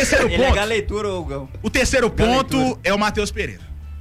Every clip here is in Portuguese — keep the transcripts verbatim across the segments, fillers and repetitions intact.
terceiro Ele ponto. é leitura, Hugão. O terceiro ponto Galeitura. é o Matheus Pereira.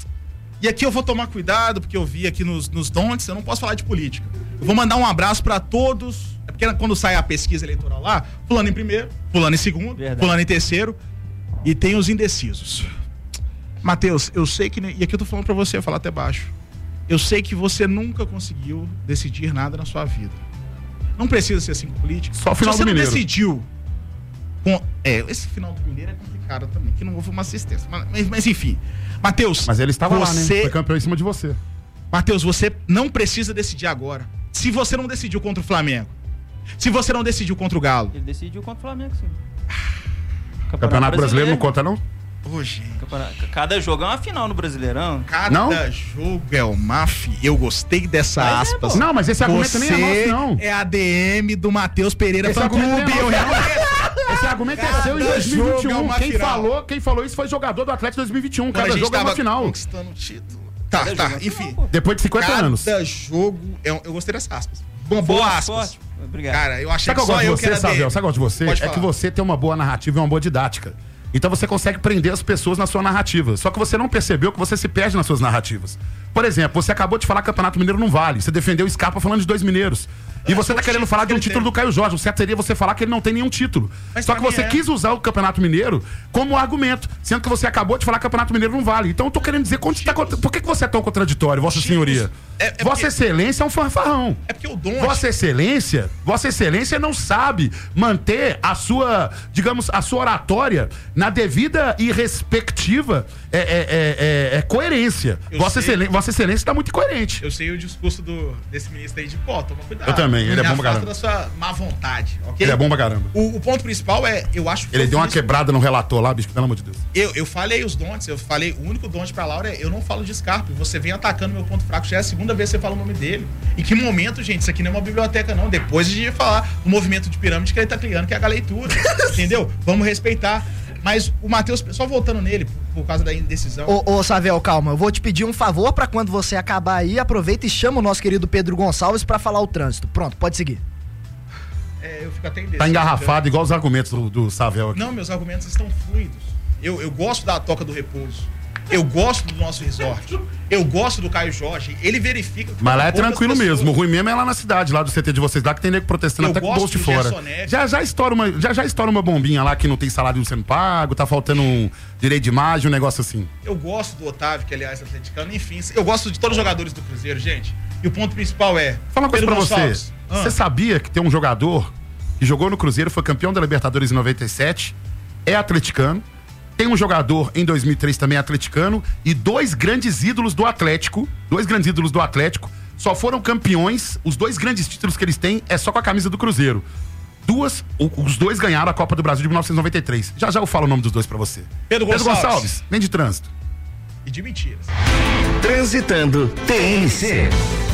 E aqui eu vou tomar cuidado, porque eu vi aqui nos, nos don'ts, eu não posso falar de política. Eu vou mandar um abraço pra todos. É porque quando sai a pesquisa eleitoral lá, fulano em primeiro, fulano em segundo, Verdade. fulano em terceiro. E tem os indecisos. Matheus, eu sei que... E aqui eu tô falando pra você, eu falar até baixo. Eu sei que você nunca conseguiu decidir nada na sua vida. Não precisa ser assim com política. Só o final Se você do não Mineiro. decidiu... Com, é, esse final do Mineiro é complicado também, que não houve uma assistência. Mas, mas, mas enfim. Matheus, Mas ele estava lá, né? você... Foi campeão em cima de você. Matheus, você não precisa decidir agora. Se você não decidiu contra o Flamengo, se você não decidiu contra o Galo... Ele decidiu contra o Flamengo, sim. Campeonato Brasileiro não conta, não? Ô, gente... Campeonato- Cada jogo é uma final no Brasileirão. Cada Não? jogo é uma fi... Eu gostei dessa Mas é, aspas. pô. Não, mas esse argumento nem é Você nosso, não. é a D M do Matheus Pereira Esse Fã argumento Clube. não é Eu nosso. realmente... Esse argumento é Cada seu em dois mil e vinte e jogo é um. uma Quem final. falou, quem falou isso foi jogador do Atlético dois mil e vinte e um. Quando Cada a gente jogo é uma tava final. conquistando o título. Tá, Cada tá, jogo é uma enfim. final, pô. Depois de cinquenta Cada anos. jogo... É um... Eu gostei dessas aspas. Bom, boa Forte, aspas. forte. Obrigado. Cara, eu achei Sabe o que eu que só gosto de eu que você, era D M. Savel? Sabe o que eu gosto de você? Pode É falar. que você tem uma boa narrativa e uma boa didática. Então você consegue prender as pessoas na sua narrativa. Só que você não percebeu que você se perde nas suas narrativas. Por exemplo, você acabou de falar que o Campeonato Mineiro não vale. Você defendeu o Scarpa falando de dois mineiros. E É, você são tá os querendo títulos falar de que um ele título tem. do Caio Jorge. O certo seria você falar que ele não tem nenhum título. Mas Só que pra mim você é. quis usar o Campeonato Mineiro como argumento, sendo que você acabou de falar que o Campeonato Mineiro não vale. Então eu tô querendo dizer, quando tá, por que, que você é tão contraditório, Vossa Senhoria? É- é Vossa porque- Excelência é um fanfarrão. É porque o Dom... Vossa Excelência, Vossa Excelência não sabe manter a sua, digamos, a sua oratória na devida e respectiva é, é, é, é, é coerência. Eu Vossa sei. Excelência, Vossa Excelência está muito incoerente. Eu sei o discurso do, desse ministro aí de pó, toma cuidado. Eu também, ele Não é me bom pra afasta caramba. da sua má vontade, ok? Ele é bom pra caramba. O, o ponto principal é, eu acho que Ele eu deu uma fiz- quebrada no relator lá, bicho, pelo amor de Deus. Eu, eu falei os don'ts, eu falei, o único don't pra Laura é eu não falo de Scarpa. Você vem atacando meu ponto fraco, já é a segunda vez que você fala o nome dele. Em que momento, gente? Isso aqui não é uma biblioteca, não. Depois a gente vai falar do movimento de pirâmide que ele tá criando, que é a galeitura. Entendeu? Vamos respeitar. Mas o Matheus, só voltando nele, por, por causa da indecisão. Ô, ô, Savel, calma. Eu vou te pedir um favor pra quando você acabar aí, aproveita e chama o nosso querido Pedro Gonçalves pra falar o trânsito. Pronto, pode seguir. É, eu fico até indeciso. Tá engarrafado, igual os argumentos do, do Savel aqui. Não, meus argumentos estão fluidos. Eu, eu gosto da Toca do Repouso. Eu gosto do nosso resort. Eu gosto do Caio Jorge. Ele verifica... que Mas lá é poucas tranquilo pessoas- mesmo. O ruim mesmo é lá na cidade, lá do C T de vocês, lá que tem nego protestando Eu até com o gosto bolso de do fora. Gerson Neves. Já já estoura uma, já já estoura uma bombinha lá que não tem salário sendo pago, tá faltando um direito de imagem, um negócio assim. Eu gosto do Otávio, que aliás é atleticano. Enfim, eu gosto de todos os jogadores do Cruzeiro, gente. E o ponto principal é... Fala uma coisa Pedro pra você. Gonçalves. Ah. Você sabia que tem um jogador que jogou no Cruzeiro, foi campeão da Libertadores em noventa e sete, é atleticano, tem um jogador em dois mil e três também atleticano e dois grandes ídolos do Atlético, dois grandes ídolos do Atlético, só foram campeões, os dois grandes títulos que eles têm é só com a camisa do Cruzeiro. Duas, o- os dois ganharam a Copa do Brasil de mil novecentos e noventa e três. Já já eu falo o nome dos dois pra você. Pedro Gonçalves. vem de trânsito. E de mentiras. Transitando T N C.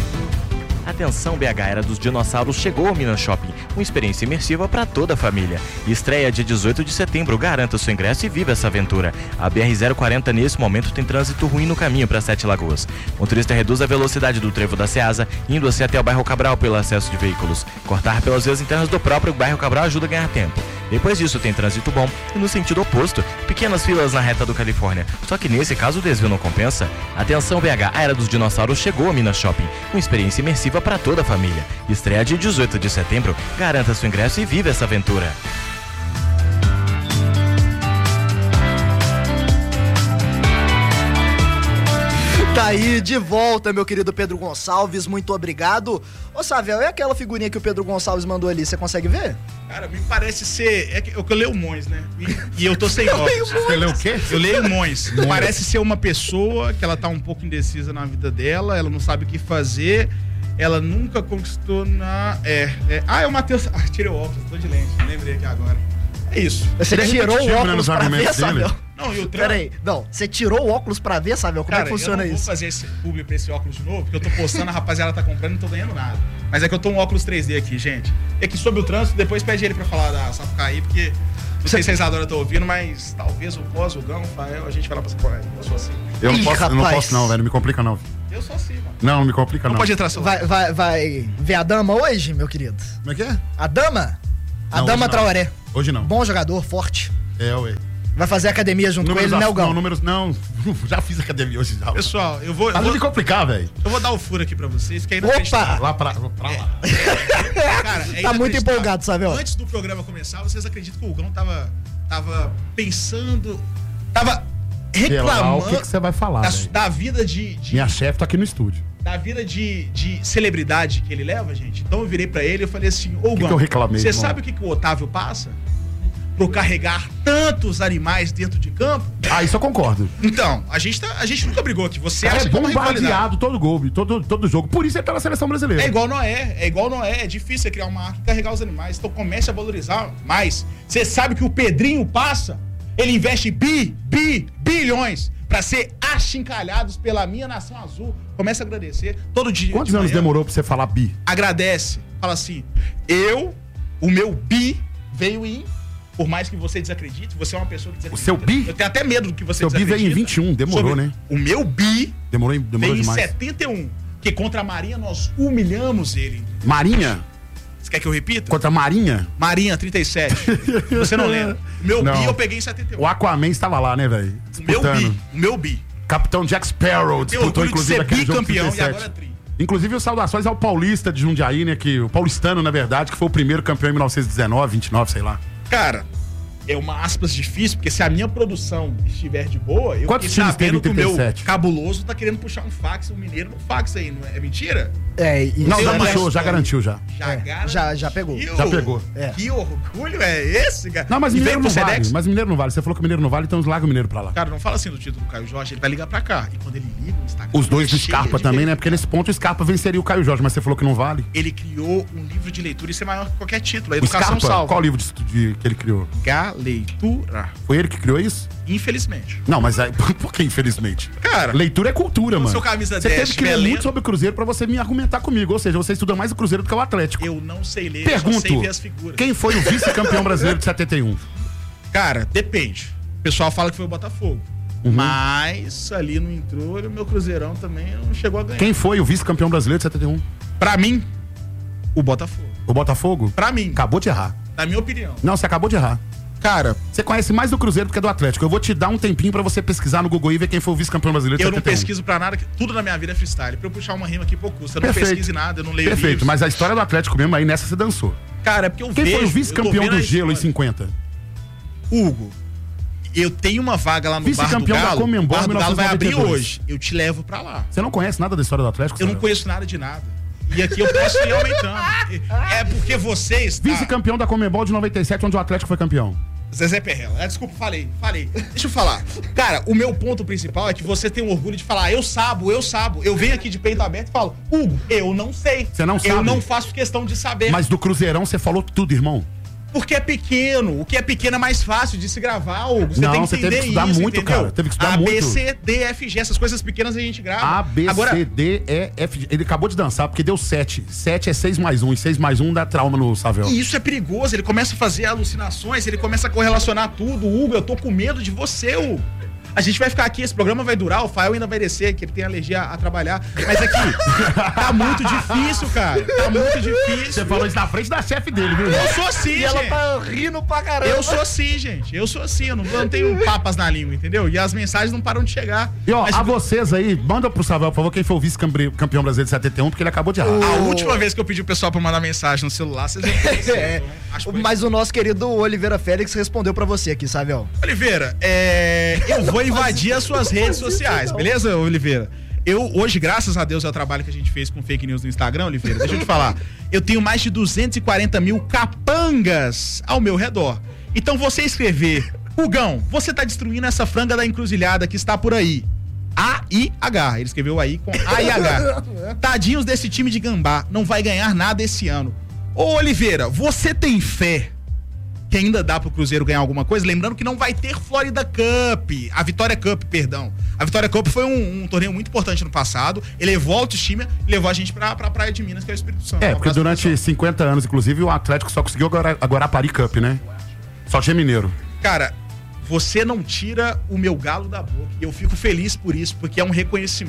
Atenção, B H, Era dos Dinossauros chegou ao Minas Shopping, uma experiência imersiva para toda a família. Estreia dia dezoito de setembro, garanta seu ingresso e viva essa aventura. A B R zero quarenta nesse momento tem trânsito ruim no caminho para Sete Lagoas. O motorista reduz a velocidade do trevo da Ceasa, indo assim até o bairro Cabral pelo acesso de veículos. Cortar pelas vias internas do próprio bairro Cabral ajuda a ganhar tempo. Depois disso tem trânsito bom e no sentido oposto, pequenas filas na reta do Califórnia. Só que nesse caso o desvio não compensa. Atenção, B H, a Era dos Dinossauros chegou ao Minas Shopping, uma experiência imersiva para toda a família. Estreia dia dezoito de setembro, garanta seu ingresso e viva essa aventura. Tá aí, de volta, meu querido Pedro Gonçalves, muito obrigado. Ô, Savel, é aquela figurinha que o Pedro Gonçalves mandou ali, você consegue ver? Cara, me parece ser... É que eu, eu leio Mões, né? E, e eu tô sem Eu leio óculos. Você leu o quê? Eu leio Mões. Parece ser uma pessoa que ela tá um pouco indecisa na vida dela, ela não sabe o que fazer, ela nunca conquistou na... É, é... Ah, é o Matheus... Ah, tirei o óculos, tô de lente, lembrei aqui agora. É isso. Você Ele é tirou o repetitivo, né, óculos nos pra ver, argumentos dele. Savel? Não, e o Pera aí, não, você tirou o óculos pra ver, Savel? Como Cara, é que funciona eu não isso? vou fazer esse publi pra esse óculos de novo, porque eu tô postando, a rapaziada tá comprando e não tô ganhando nada. Mas é que eu tô um óculos três D aqui, gente. E aqui sobre o trânsito, depois pede ele pra falar da Sapucaí, porque não sei se vocês adoram tô ouvindo, mas talvez o pós, o Gão, o Fael, a gente vai lá pra Sapucaí. Eu sou assim. Eu não Ih, posso, eu não rapaz. posso não, velho, não me complica não. Eu sou assim, mano. Não, não me complica Não não. pode entrar, seu Vai, vai, vai ver a dama hoje, meu querido? Como é que é? A dama? A Não, dama hoje não. Traoré. Hoje não. Bom jogador, forte. É, ué. Vai fazer academia junto Números com ele, né, af- Gão? Não, números. Não, já fiz academia hoje já. Pessoal, eu vou. Eu Para vou, de complicar, velho. eu vou dar o furo aqui pra vocês, que aí não Opa! Lá pra, pra lá. Cara, é Tá muito inacreditável. empolgado, Savel. Antes do programa começar, vocês acreditam que o Gão tava, tava pensando, tava Sei lá, reclamando o que que você vai falar, da, velho? da vida de, de- Minha chefe tá aqui no estúdio. da vida de, de celebridade que ele leva, gente. Então eu virei pra ele e falei assim, ô que Gão, eu reclamei, você irmão? sabe o que, que o Otávio passa? Pro carregar tantos animais dentro de campo? Ah, isso eu concordo. Então, a gente, tá, a gente nunca brigou aqui. Você Cara, acha é que é uma rivalidade. bombardeado todo gol, todo, todo jogo. Por isso ele tá na seleção brasileira. É igual Noé, é igual Noé. É difícil você criar uma arca e carregar os animais. Então comece a valorizar mais. Você sabe que o Pedrinho passa, ele investe bi, bi, bilhões pra ser achincalhados pela minha nação azul. Comece a agradecer todo dia. Quantos de anos manhã. demorou pra você falar bi? Agradece. Fala assim, eu, o meu bi veio em... Por mais que você desacredite, você é uma pessoa que desacredita. seu bi? Eu tenho até medo do que você Seu bi desacredita. veio em vinte e um, demorou, Sobre- né? O meu bi Demorou, em- demorou veio em demais. setenta e um. Que contra a Marinha nós humilhamos ele. Marinha? Você quer que eu repita? Contra a Marinha? Marinha, trinta e sete. Você não lembra. O meu Não. bi eu peguei em setenta e um. O Aquaman estava lá, né, velho? O meu bi. O meu bi. Capitão Jack Sparrow Tenho disputou, orgulho de inclusive, ser aquele jogo de bicampeão e trinta e agora é sete. tri. Inclusive, os saudações ao paulista de Jundiaí, né? Que, o paulistano, na verdade, que foi o primeiro campeão em mil novecentos e dezenove, vinte e nove, sei lá. Cara, é uma aspas difícil, porque se a minha produção estiver de boa, eu Quantos fiquei times teve sabendo em que o meu trinta e sete? cabuloso tá querendo puxar um fax, um mineiro no fax aí, não é, é mentira? É, e Não, Tem já uma puxou, já história. garantiu, já. Já, É, garantiu. já- já pegou. Já pegou. É. Que orgulho é esse, cara? Não, mas E Mineiro veio não pro vale. Sedex? Mas Mineiro não vale. Você falou que Mineiro não vale, então larga o Mineiro pra lá. Cara, não fala assim do título do Caio Jorge, ele vai ligar pra cá. E quando ele liga, o Instagram... Os dois do é cheio Scarpa de também, né? verificados. Porque nesse ponto o Scarpa venceria o Caio Jorge, mas você falou que não vale. Ele criou um livro de leitura, isso é maior que qualquer título. A O educação Scarpa, salva. qual livro de, de- que ele criou? Leitura. Foi ele que criou isso? Infelizmente. Não, mas aí, por que infelizmente? Cara, Leitura é cultura, quando mano. seu camisa Você dez teve que ler estiver muito lendo- sobre o Cruzeiro pra você me argumentar comigo. Ou seja, você estuda mais o Cruzeiro do que o Atlético. eu não sei ler, eu só Pergunto, sei ver as figuras. quem foi o vice-campeão brasileiro de setenta e um? Cara, depende. O pessoal fala que foi o Botafogo. Uhum. Mas ali não entrou e o meu Cruzeirão também não chegou a ganhar. Quem foi o vice-campeão brasileiro de setenta e um? Pra mim, o Botafogo. O Botafogo? Pra mim, Acabou de errar. na minha opinião. Não, você acabou de errar. Cara, Você conhece mais do Cruzeiro do que do Atlético. Eu vou te dar um tempinho pra você pesquisar no Google e ver quem foi o vice-campeão brasileiro de eu não setenta e um. pesquiso pra nada, que tudo na minha vida é freestyle. Pra eu puxar uma rima aqui, pouco custa. Eu não Perfeito. pesquiso nada, eu não leio Perfeito, livros. mas a história do Atlético mesmo, aí nessa você dançou. Cara, é porque eu Quem vejo... foi o eu tô vice-campeão vendo do a Gelo em história. cinquenta? Hugo, eu tenho uma vaga lá no Bar do Vice-campeão da Galo. Conmebol O Bar do Galo vai abrir mil novecentos e noventa e dois. hoje. Eu te levo pra lá. Você não conhece nada da história do Atlético? Eu não Samuel? conheço nada de nada. E aqui eu posso ir aumentando. É porque vocês... Tá... Vice-campeão da Conmebol de noventa e sete, onde o Atlético foi campeão. Zezé Perrella. Ah, desculpa, falei, falei. Deixa eu falar. Cara, o meu ponto principal é que você tem o orgulho de falar, eu sabo, eu sabo. Eu venho aqui de peito aberto e falo, Hugo, eu não sei. Você não Eu sabe. não faço questão de saber. Mas do Cruzeirão você falou tudo, irmão. Porque é pequeno. O que é pequeno é mais fácil de se gravar, Hugo. Você Não, tem que você entender teve que estudar isso, muito, entendeu? cara. Teve que estudar A, B, muito. C, D, F, G. Essas coisas pequenas a gente grava. A, B, Agora, C, D, E, F, G. Ele acabou de dançar porque deu sete. sete é seis mais um. E seis mais um dá trauma no Savel. E isso é perigoso, ele começa a fazer alucinações, ele começa a correlacionar tudo. Hugo, eu tô com medo de você, Hugo. A gente vai ficar aqui, esse programa vai durar, o Fael ainda vai descer, que ele tem alergia a, a trabalhar. Mas aqui, tá muito difícil, cara. Tá muito difícil. Você falou isso na frente da chefe dele, viu? Eu sou assim, E ela gente. tá rindo pra caramba. Eu sou assim, gente. Eu sou assim, eu não, eu não tenho papas na língua, entendeu? E as mensagens não param de chegar. E ó, Mas, a vocês aí, manda pro Savel, por favor, quem foi o vice-campeão brasileiro de setenta e um, porque ele acabou de errar. a última vez que eu pedi o pessoal pra mandar mensagem no celular, vocês já conheceram. É. Então, acho que foi Mas o nosso querido Oliveira Félix respondeu pra você aqui, Savel. Oliveira, é, eu vou invadir as suas redes sociais, beleza, Oliveira? Eu, hoje, graças a Deus, é o trabalho que a gente fez com fake news no Instagram, Oliveira. Deixa eu te falar. Eu tenho mais de duzentos e quarenta mil capangas ao meu redor. Então, você escrever, Hugão, você tá destruindo essa franga da encruzilhada que está por aí. A I H. Ele escreveu aí com A I H. Tadinhos desse time de gambá. Não vai ganhar nada esse ano. Ô, Oliveira, você tem fé que ainda dá pro Cruzeiro ganhar alguma coisa? Lembrando que não vai ter Florida Cup. A Vitória Cup, perdão. A Vitória Cup foi um, um torneio muito importante no passado. Elevou a autoestima e levou a gente pra, pra Praia de Minas, que é o Espírito Santo. É, Um porque abraço, durante pessoal. cinquenta anos, inclusive, o Atlético só conseguiu agora a Guarapari Cup, né? Só tinha mineiro. Cara, você não tira o meu galo da boca. E eu fico feliz por isso, porque é um reconhecimento.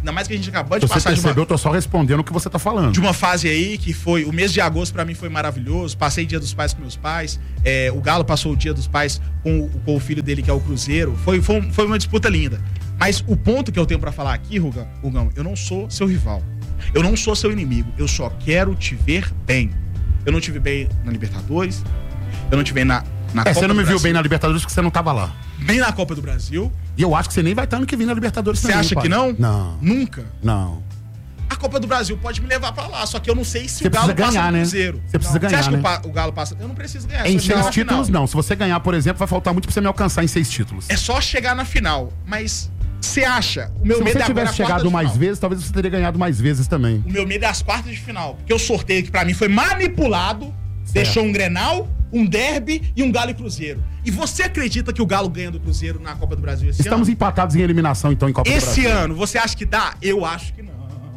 Ainda mais que a gente acabou de Você passar de uma, percebeu, eu tô só respondendo o que você tá falando. de uma fase aí que foi... O mês de agosto pra mim foi maravilhoso. Passei Dia dos Pais com meus pais. É, o Galo passou o Dia dos Pais com, o- com o filho dele, que é o Cruzeiro. Foi, foi, um- foi uma disputa linda. Mas o ponto que eu tenho pra falar aqui, Rugão, Rugão, eu não sou seu rival. Eu não sou seu inimigo. Eu só quero te ver bem. Eu não te vi bem na Libertadores. Eu não te vi na, na É, Copa você não do me viu Brasil. bem na Libertadores porque você não tava lá. Nem na Copa do Brasil. E eu acho que você nem vai estar ano que vem na Libertadores Você também, acha pai. que não? Não, Nunca. não. A Copa do Brasil pode me levar pra lá, só que eu não sei se Você o Galo precisa passa ganhar, do né? Cruzeiro. Você precisa Não. ganhar, Você acha né? que o, pa- o Galo passa? Eu não preciso ganhar. Em é só chegar seis na títulos, final. não. Se você ganhar, por exemplo, vai faltar muito pra você me alcançar em seis títulos. É só chegar na final. Mas você acha? O meu Se medo você é agora tivesse a quarta chegado de mais final. vezes, talvez você teria ganhado mais vezes também. O meu medo é as quartas de final. Porque o sorteio que pra mim foi manipulado, deixou um Grenal, um Derby e um Galo e Cruzeiro. E você acredita que o Galo ganha do Cruzeiro na Copa do Brasil esse Estamos ano? empatados em eliminação, então, em Copa do Esse Brasil. ano, você acha que dá? Eu acho que não.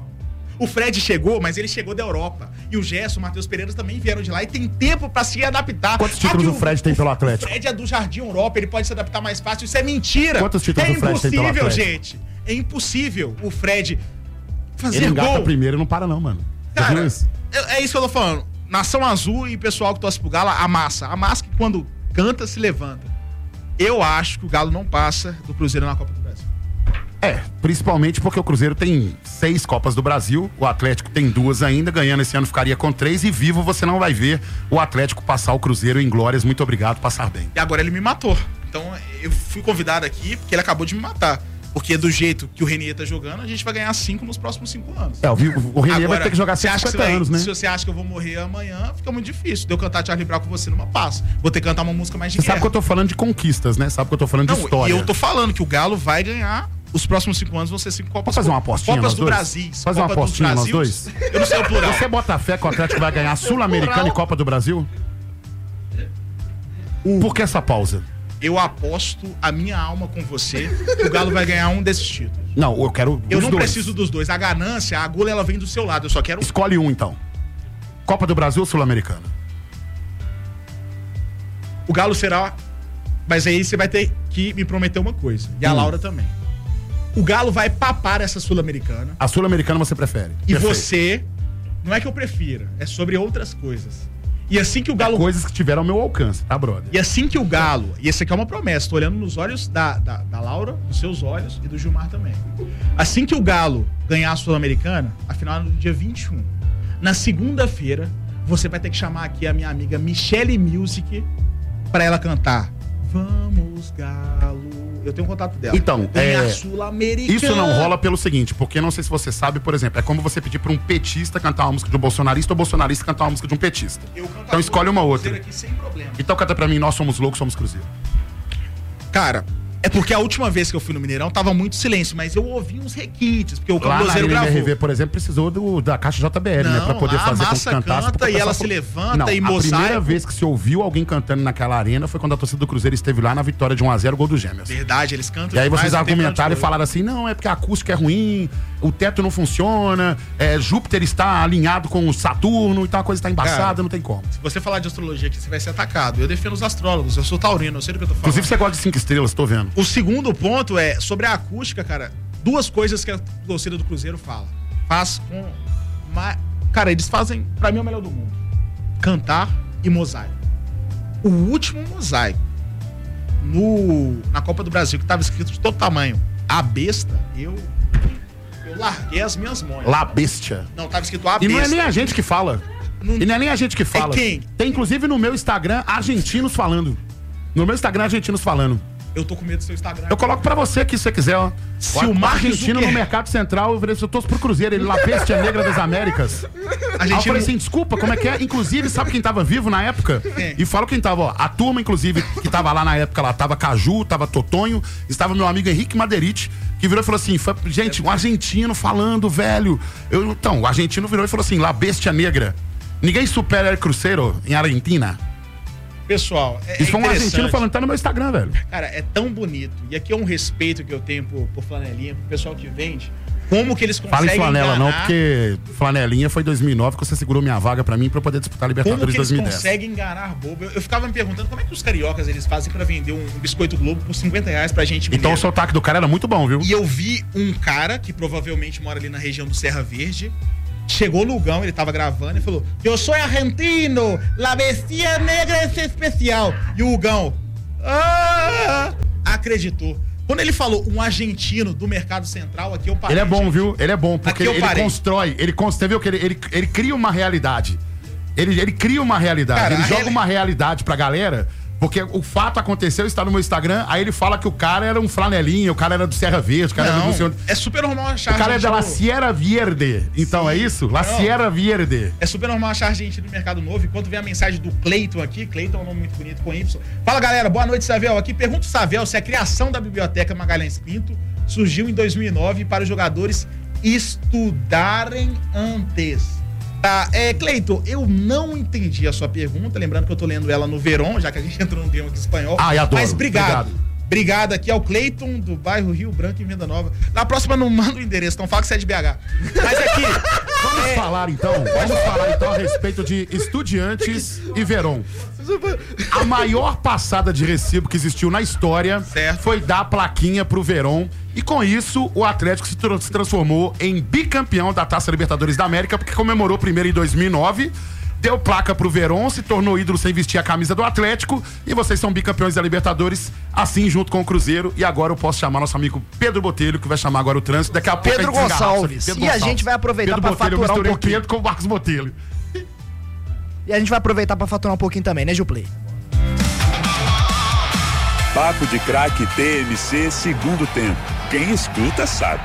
O Fred chegou, mas ele chegou da Europa. E o Gerson, o Matheus Pereira também vieram de lá e tem tempo pra se adaptar. Quantos títulos Aqui o Fred tem pelo Atlético? O Fred é do Jardim Europa, ele pode se adaptar mais fácil. Isso é mentira. Quantos títulos é o Fred tem pelo impossível, Atlético? gente. É impossível o Fred fazer Ele engata gol. primeiro e não para não, mano. Já Cara, viu isso? é, é isso que eu tô falando. Nação Azul e pessoal que torce pro Galo, amassa. Amassa que quando canta, se levanta. Eu acho que o Galo não passa do Cruzeiro na Copa do Brasil. É, principalmente porque o Cruzeiro tem seis Copas do Brasil, o Atlético tem duas ainda, ganhando esse ano ficaria com três, e vivo você não vai ver o Atlético passar o Cruzeiro em glórias. Muito obrigado, passar bem. E agora ele me matou. Então eu fui convidado aqui porque ele acabou de me matar. Porque do jeito que o Renier tá jogando, a gente vai ganhar cinco nos próximos cinco anos. É, o, o Renier vai ter que jogar você acha que cinquenta você vai- anos, né? Se você acha que eu vou morrer amanhã, fica muito difícil. De eu cantar Charlie Brown com você numa paz. Vou ter que cantar uma música mais de Você guerra. sabe que eu tô falando de conquistas, né? Sabe que eu tô falando de Não, história. e eu tô falando que o Galo vai ganhar. Os próximos cinco anos vão ser cinco Copas. Vamos fazer uma apostinha Copas nós do dois? Brasil. Fazer uma Copa dos apostinha nós Brasils. dois? Eu não sei o plural. Você bota fé que o Atlético vai ganhar Sul-Americana e Plural. Copa do Brasil? Por que essa pausa? Eu aposto a minha alma com você que o Galo vai ganhar um desses títulos. Não, eu quero Eu os não dois. preciso dos dois. A ganância, a agulha, ela vem do seu lado. Eu só quero um. Escolhe um, então. Copa do Brasil ou Sul-Americana? O Galo será. Mas aí você vai ter que me prometer uma coisa. E a Hum. Laura também. O Galo vai papar essa Sul-Americana. A Sul-Americana você prefere? E Perfeito. você. Não é que eu prefira, é sobre outras coisas. E assim que o Galo. Coisas que tiveram ao meu alcance, tá, brother? E assim que o Galo. E esse aqui é uma promessa, tô olhando nos olhos da, da, da Laura, nos seus olhos e do Gilmar também. Assim que o Galo ganhar a Sul-Americana, a final é no dia vinte e um. Na segunda-feira, você vai ter que chamar aqui a minha amiga Michelle Music pra ela cantar. Vamos, Galo. Eu tenho contato dela. Então, ganhar é, Sul-Americana. Isso não rola pelo seguinte, porque não sei se você sabe, por exemplo, é como você pedir pra um petista cantar uma música de um bolsonarista ou bolsonarista cantar uma música de um petista. Eu canto Então a escolhe uma outra. Cruzeiro aqui sem problema. Então canta pra mim, nós somos loucos, somos Cruzeiro. Cara, é porque a última vez que eu fui no Mineirão tava muito silêncio, mas eu ouvi uns requintes, porque o Lá na Cruzeiro Arena gravou. R V, por exemplo, precisou do, da caixa J B L, né? Não, Pra poder lá a fazer com que massa cantasse. canta porque e o ela pessoal se falou- levanta Não, e a primeira mosaico. vez que se ouviu alguém cantando naquela arena foi quando a torcida do Cruzeiro esteve lá na vitória de um a zero, gol do Gêmeos. Verdade, eles cantam E aí demais, vocês não tem pra argumentaram e onde falaram assim, não, é porque a acústica é ruim, o teto não funciona, é, Júpiter está alinhado com o Saturno, então a coisa está embaçada, Cara, não tem como. correr. Se você falar de astrologia aqui, você vai ser atacado. Eu defendo os astrólogos, eu sou taurino, eu sei do que eu tô falando. Inclusive você gosta de cinco estrelas, tô vendo. O segundo ponto é sobre a acústica, cara. Duas coisas que a torcida do Cruzeiro fala. Faz com. Uma... Cara, eles fazem, pra mim, o melhor do mundo: cantar e mosaico. O último mosaico no... na Copa do Brasil, que tava escrito de todo tamanho, a besta, eu. Eu larguei as minhas mãos. La Bestia. Não, tava escrito a E besta. não é nem a gente que fala. Não- E não é nem a gente que fala. quem? Tem inclusive no meu Instagram argentinos falando. No meu Instagram argentinos falando. Eu tô com medo do seu Instagram. Eu coloco pra você aqui se você quiser, ó. Se o o Mark argentino Zucker- no Mercado Central, eu falei assim, eu torço pro Cruzeiro, ele La Bestia Negra das Américas. A Aí eu gente falei não- assim, desculpa, como é que é? Inclusive, sabe quem tava vivo na época? Quem? E fala quem tava, ó. A turma, inclusive, que tava lá na época, lá tava Caju, tava Totonho, estava meu amigo Henrique Maderite, que virou e falou assim, foi, gente, um argentino falando, velho. Eu, então, o argentino virou e falou assim, La Bestia Negra. Ninguém supera El Cruzeiro em Argentina. Pessoal, é, Isso é foi um argentino interessante. falando, tá no meu Instagram, velho. Cara, é tão bonito. E aqui é um respeito que eu tenho por, por flanelinha, pro pessoal que vende. Como que eles conseguem Fala em flanela enganar... não, porque flanelinha foi dois mil e nove que você segurou minha vaga pra mim pra eu poder disputar a Como Libertadores que eles dois mil e dez. conseguem enganar bobo? Eu, eu ficava me perguntando como é que os cariocas eles fazem pra vender um, um biscoito Globo por cinquenta reais pra gente mineiro. Então o sotaque do cara era muito bom, viu? E eu vi um cara que provavelmente mora ali na região do Serra Verde. Chegou no Hugão, ele tava gravando e falou: eu sou argentino, la bestia negra é especial. E o Hugão ah, acreditou. Quando ele falou um argentino do mercado central, aqui eu parei. Ele é bom, gente. viu? Ele é bom, porque Aqui eu ele parei. constrói, ele constrói, viu que ele, ele, ele cria uma realidade. Ele, ele cria uma realidade, Cara, ele a joga reali- uma realidade pra galera, porque o fato aconteceu, está no meu Instagram, aí ele fala que o cara era um flanelinha, o cara era do Serra Verde, o cara era do Não, Luciano. é super normal achar O cara é da La argentino- Sierra Verde. Então Sim. é isso? La Não. Sierra Verde. É super normal achar argentino no mercado novo. Enquanto vem a mensagem do Cleiton aqui, Cleiton é um nome muito bonito com Y. Fala, galera, boa noite, Savel. Aqui pergunta o Savel se a criação da Biblioteca Magalhães Pinto surgiu em dois mil e nove para os jogadores estudarem antes. Tá, é, Cleiton, eu não entendi a sua pergunta, lembrando que eu tô lendo ela no Verón, já que a gente entrou no tema aqui espanhol. Ai, adoro. Mas obrigado. Obrigado. Obrigado aqui ao Cleiton, do bairro Rio Branco, em Venda Nova. Na próxima não manda o endereço, então fala que você é de B H. Mas aqui... Vamos é, falar então, vamos falar então a respeito de Estudiantes e Verón. A maior passada de recibo que existiu na história Certo. foi dar a plaquinha pro Verón. E com isso, o Atlético se, tr- se transformou em bicampeão da Taça Libertadores da América, porque comemorou primeiro em dois mil e nove, deu placa pro Verón, se tornou ídolo sem vestir a camisa do Atlético, e vocês são bicampeões da Libertadores, assim junto com o Cruzeiro. E agora eu posso chamar nosso amigo Pedro Botelho, que vai chamar agora o trânsito. Daqui a pouco Pedro a gente desengarraça Gonçalves. aqui. Pedro E a Gonçalves. gente vai aproveitar Pedro pra Botelho, eu faturar um misturei o pouquinho. Pedro com o Marcos Botelho. E a gente vai aproveitar pra faturar um pouquinho também, né, Gilplay? Papo de Craque T M C, segundo tempo. Quem escuta sabe.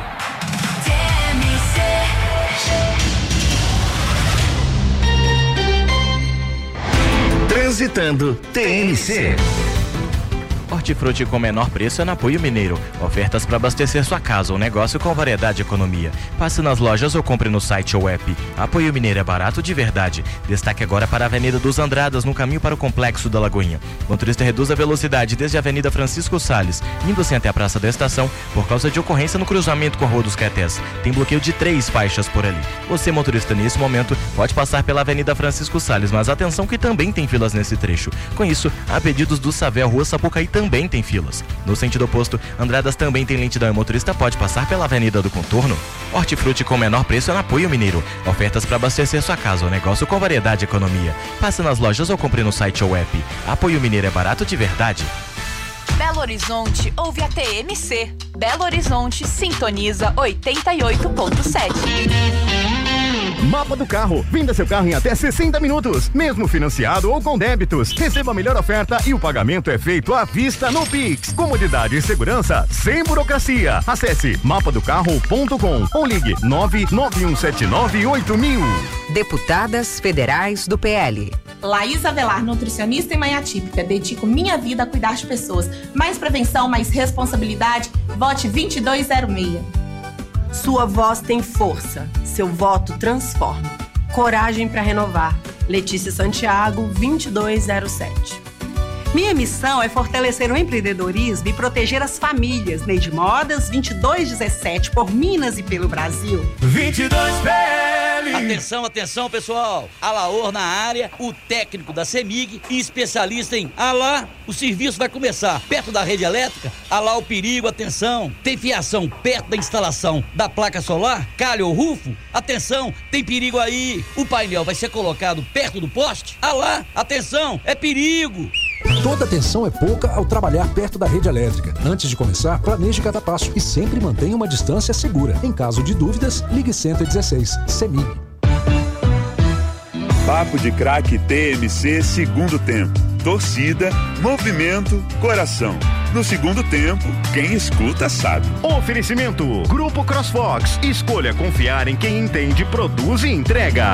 Transitando T N C. Hortifruti com menor preço é no Apoio Mineiro. Ofertas para abastecer sua casa ou negócio com variedade e economia. Passe nas lojas ou compre no site ou app. Apoio Mineiro é barato de verdade. Destaque agora para a Avenida dos Andradas, no caminho para o Complexo da Lagoinha. Motorista reduz a velocidade desde a Avenida Francisco Salles, indo-se até a Praça da Estação, por causa de ocorrência no cruzamento com a Rua dos Caetés. Tem bloqueio de três faixas por ali. Você, motorista, nesse momento, pode passar pela Avenida Francisco Salles, mas atenção que também tem filas nesse trecho. Com isso, a pedidos do Savel, Rua Sapucaí também tem filas. No sentido oposto, Andradas também tem lentidão e o motorista pode passar pela Avenida do Contorno. Hortifruti com menor preço é no Apoio Mineiro. Ofertas para abastecer sua casa ou negócio com variedade e economia. Passe nas lojas ou compre no site ou app. Apoio Mineiro é barato de verdade. Belo Horizonte ouve a T M C. Belo Horizonte sintoniza oitenta e oito ponto sete. Mapa do Carro. Venda seu carro em até sessenta minutos, mesmo financiado ou com débitos. Receba a melhor oferta e o pagamento é feito à vista no Pix. Comodidade e segurança sem burocracia. Acesse mapa do carro ponto com ou ligue nove nove um sete nove oito mil. Deputadas Federais do P L. Laís Avelar, nutricionista e mãe atípica. Dedico minha vida a cuidar de pessoas. Mais prevenção, mais responsabilidade. Vote vinte e dois zero seis. Sua voz tem força. Seu voto transforma. Coragem para renovar. Letícia Santiago, vinte e dois zero sete. Minha missão é fortalecer o empreendedorismo e proteger as famílias. Neide Modas, vinte e dois dezessete, por Minas e pelo Brasil. vinte e dois P L. Atenção, atenção, pessoal. Alaor na área, o técnico da CEMIG e especialista em Alá. O serviço vai começar perto da rede elétrica. Alá o perigo, atenção. Tem fiação perto da instalação da placa solar, calha ou rufo? Atenção, tem perigo aí. O painel vai ser colocado perto do poste? Alá, atenção, é perigo. Toda atenção é pouca ao trabalhar perto da rede elétrica. Antes de começar, planeje cada passo e sempre mantenha uma distância segura. Em caso de dúvidas, ligue cento e dezesseis. CEMIG. Papo de Craque T M C, segundo tempo. Torcida, movimento, coração. No segundo tempo, quem escuta sabe. Oferecimento Grupo CrossFox. Escolha confiar em quem entende, produz e entrega.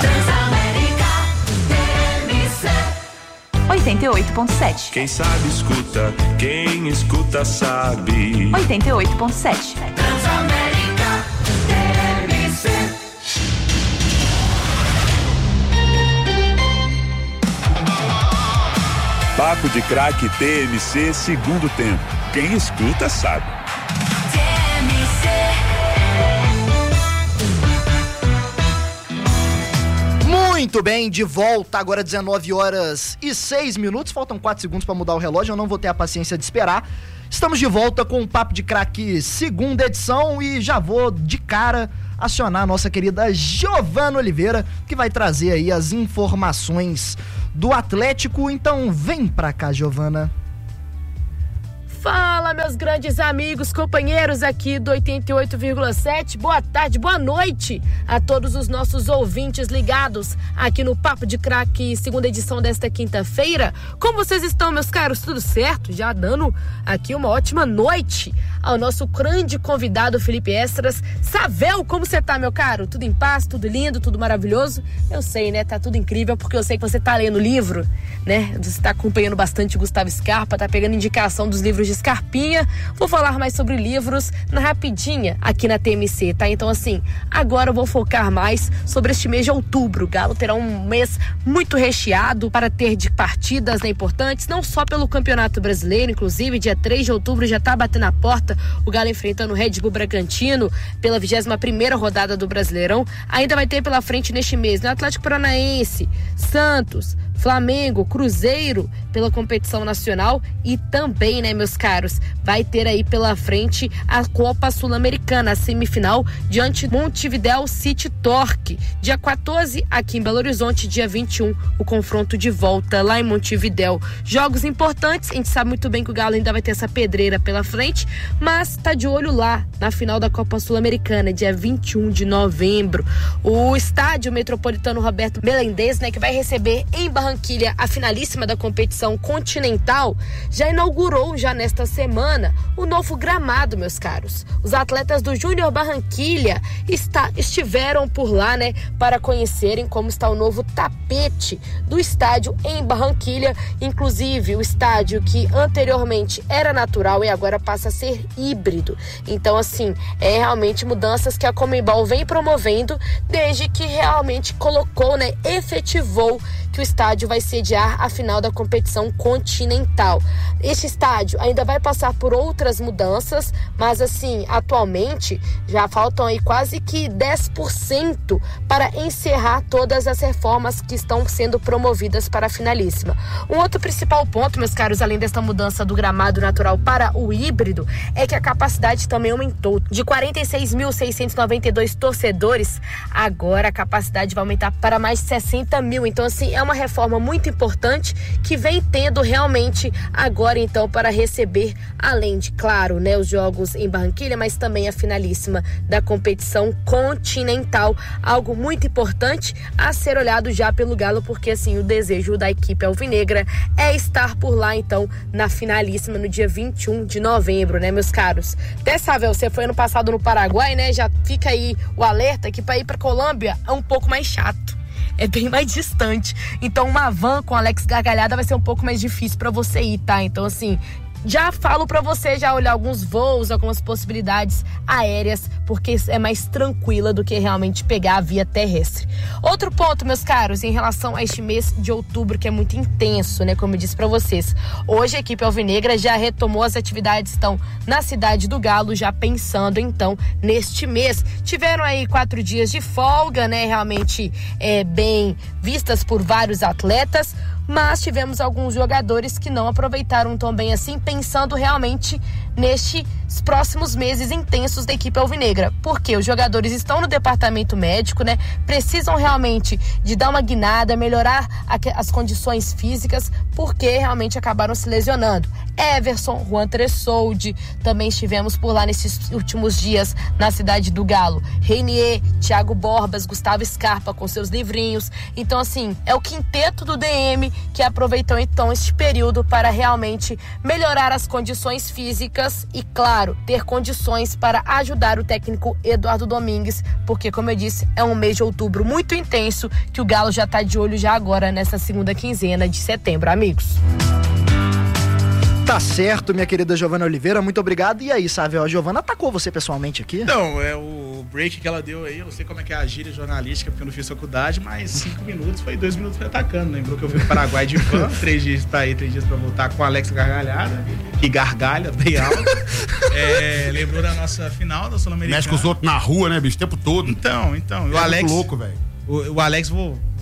oitenta e oito ponto sete. Quem sabe escuta, quem escuta sabe. oitenta e oito ponto sete. Transamérica T M C. Papo de Craque T M C, segundo tempo. Quem escuta sabe. Muito bem, de volta, agora dezenove horas e seis minutos, faltam quatro segundos para mudar o relógio, eu não vou ter a paciência de esperar. Estamos de volta com o Papo de Craque segunda edição e já vou de cara acionar a nossa querida Giovana Oliveira, que vai trazer aí as informações do Atlético. Então vem pra cá, Giovana. Fala, meus grandes amigos, companheiros aqui do oitenta e oito vírgula sete. Boa tarde, boa noite a todos os nossos ouvintes ligados aqui no Papo de Craque, segunda edição desta quinta-feira. Como vocês estão, meus caros? Tudo certo? Já dando aqui uma ótima noite ao nosso grande convidado Felipe Estras. Savel, como você tá, meu caro? Tudo em paz, tudo lindo, tudo maravilhoso? Eu sei, né? Tá tudo incrível, porque eu sei que você tá lendo o livro, né? Você tá acompanhando bastante o Gustavo Scarpa, tá pegando indicação dos livros de Scarpinha. Vou falar mais sobre livros na rapidinha aqui na T M C, tá? Então, assim, agora eu vou focar mais sobre este mês de outubro. O Galo terá um mês muito recheado para ter de partidas, né, importantes, não só pelo Campeonato Brasileiro, inclusive dia três de outubro já tá batendo a porta o Galo enfrentando o Red Bull Bragantino pela vigésima primeira rodada do Brasileirão. Ainda vai ter pela frente neste mês, né, Atlético Paranaense, Santos, Flamengo, Cruzeiro pela competição nacional e também, né, meus caros, vai ter aí pela frente a Copa Sul-Americana, a semifinal diante do Montevidéu City Torque, dia quatorze aqui em Belo Horizonte, dia vinte e um o confronto de volta lá em Montevidéu. Jogos importantes, a gente sabe muito bem que o Galo ainda vai ter essa pedreira pela frente, mas tá de olho lá na final da Copa Sul-Americana, dia vinte e um de novembro. O estádio Metropolitano Roberto Melendez, né, que vai receber em Barranquilha a finalíssima da competição continental, já inaugurou já nesta semana o novo gramado, meus caros. Os atletas do Júnior Barranquilha está, estiveram por lá, né, para conhecerem como está o novo tapete do estádio em Barranquilha, inclusive o estádio que anteriormente era natural e agora passa a ser híbrido. Então, assim, é realmente mudanças que a Conmebol vem promovendo desde que realmente colocou, né, efetivou que o estádio vai sediar a final da competição continental. Este estádio ainda vai passar por outras mudanças, mas assim, atualmente já faltam aí quase que dez por cento para encerrar todas as reformas que estão sendo promovidas para a finalíssima. Um outro principal ponto, meus caros, além desta mudança do gramado natural para o híbrido, é que a capacidade também aumentou. De quarenta e seis mil seiscentos e noventa e dois torcedores, agora a capacidade vai aumentar para mais de sessenta mil. Então, assim, é uma reforma muito importante que vem tendo realmente agora, então, para receber, além de, claro, né, os jogos em Barranquilha, mas também a finalíssima da competição continental. Algo muito importante a ser olhado já pelo Galo, porque, assim, o desejo da equipe alvinegra é estar por lá, então, na finalíssima no dia vinte e um de novembro, né, meus caros? Até, Savel, você foi ano passado no Paraguai, né? Já fica aí o alerta que para ir para Colômbia é um pouco mais chato. É bem mais distante. Então uma van com Alex Gargalhada vai ser um pouco mais difícil pra você ir, tá? Então, assim, já falo pra você já olhar alguns voos, algumas possibilidades aéreas, porque é mais tranquila do que realmente pegar a via terrestre. Outro ponto, meus caros, em relação a este mês de outubro, que é muito intenso, né, como eu disse pra vocês. Hoje a equipe alvinegra já retomou as atividades, estão na cidade do Galo, já pensando, então, neste mês. Tiveram aí quatro dias de folga, né, realmente é, bem vistas por vários atletas, mas tivemos alguns jogadores que não aproveitaram tão bem assim, pensando realmente nestes próximos meses intensos da equipe alvinegra, porque os jogadores estão no departamento médico, né? Precisam realmente de dar uma guinada, melhorar a, as condições físicas, porque realmente acabaram se lesionando. Everson, Juan Tressoldi, também estivemos por lá nesses últimos dias na cidade do Galo. Reinier, Thiago Borbas, Gustavo Scarpa com seus livrinhos. Então, assim, é o quinteto do D M que aproveitou então este período para realmente melhorar as condições físicas e, claro, ter condições para ajudar o técnico Eduardo Domingues, porque, como eu disse, é um mês de outubro muito intenso que o Galo já está de olho já agora nessa segunda quinzena de setembro, amigos. Tá certo, minha querida Giovana Oliveira, muito obrigado. E aí, Savel, a Giovana atacou você pessoalmente aqui? Não, é o break que ela deu aí, eu não sei como é que é a gíria jornalística, porque eu não fiz faculdade, mas cinco minutos foi dois minutos foi atacando. Lembrou que eu fui pro Paraguai de van, três dias pra ir, três dias pra voltar com a Alex Gargalhada, que gargalha bem alto. É, lembrou da nossa final da Sul-Americana. Mexe com os outros na rua, né, bicho, o tempo todo. Então, então. É o Alex, muito louco, velho. O, o Alex, vou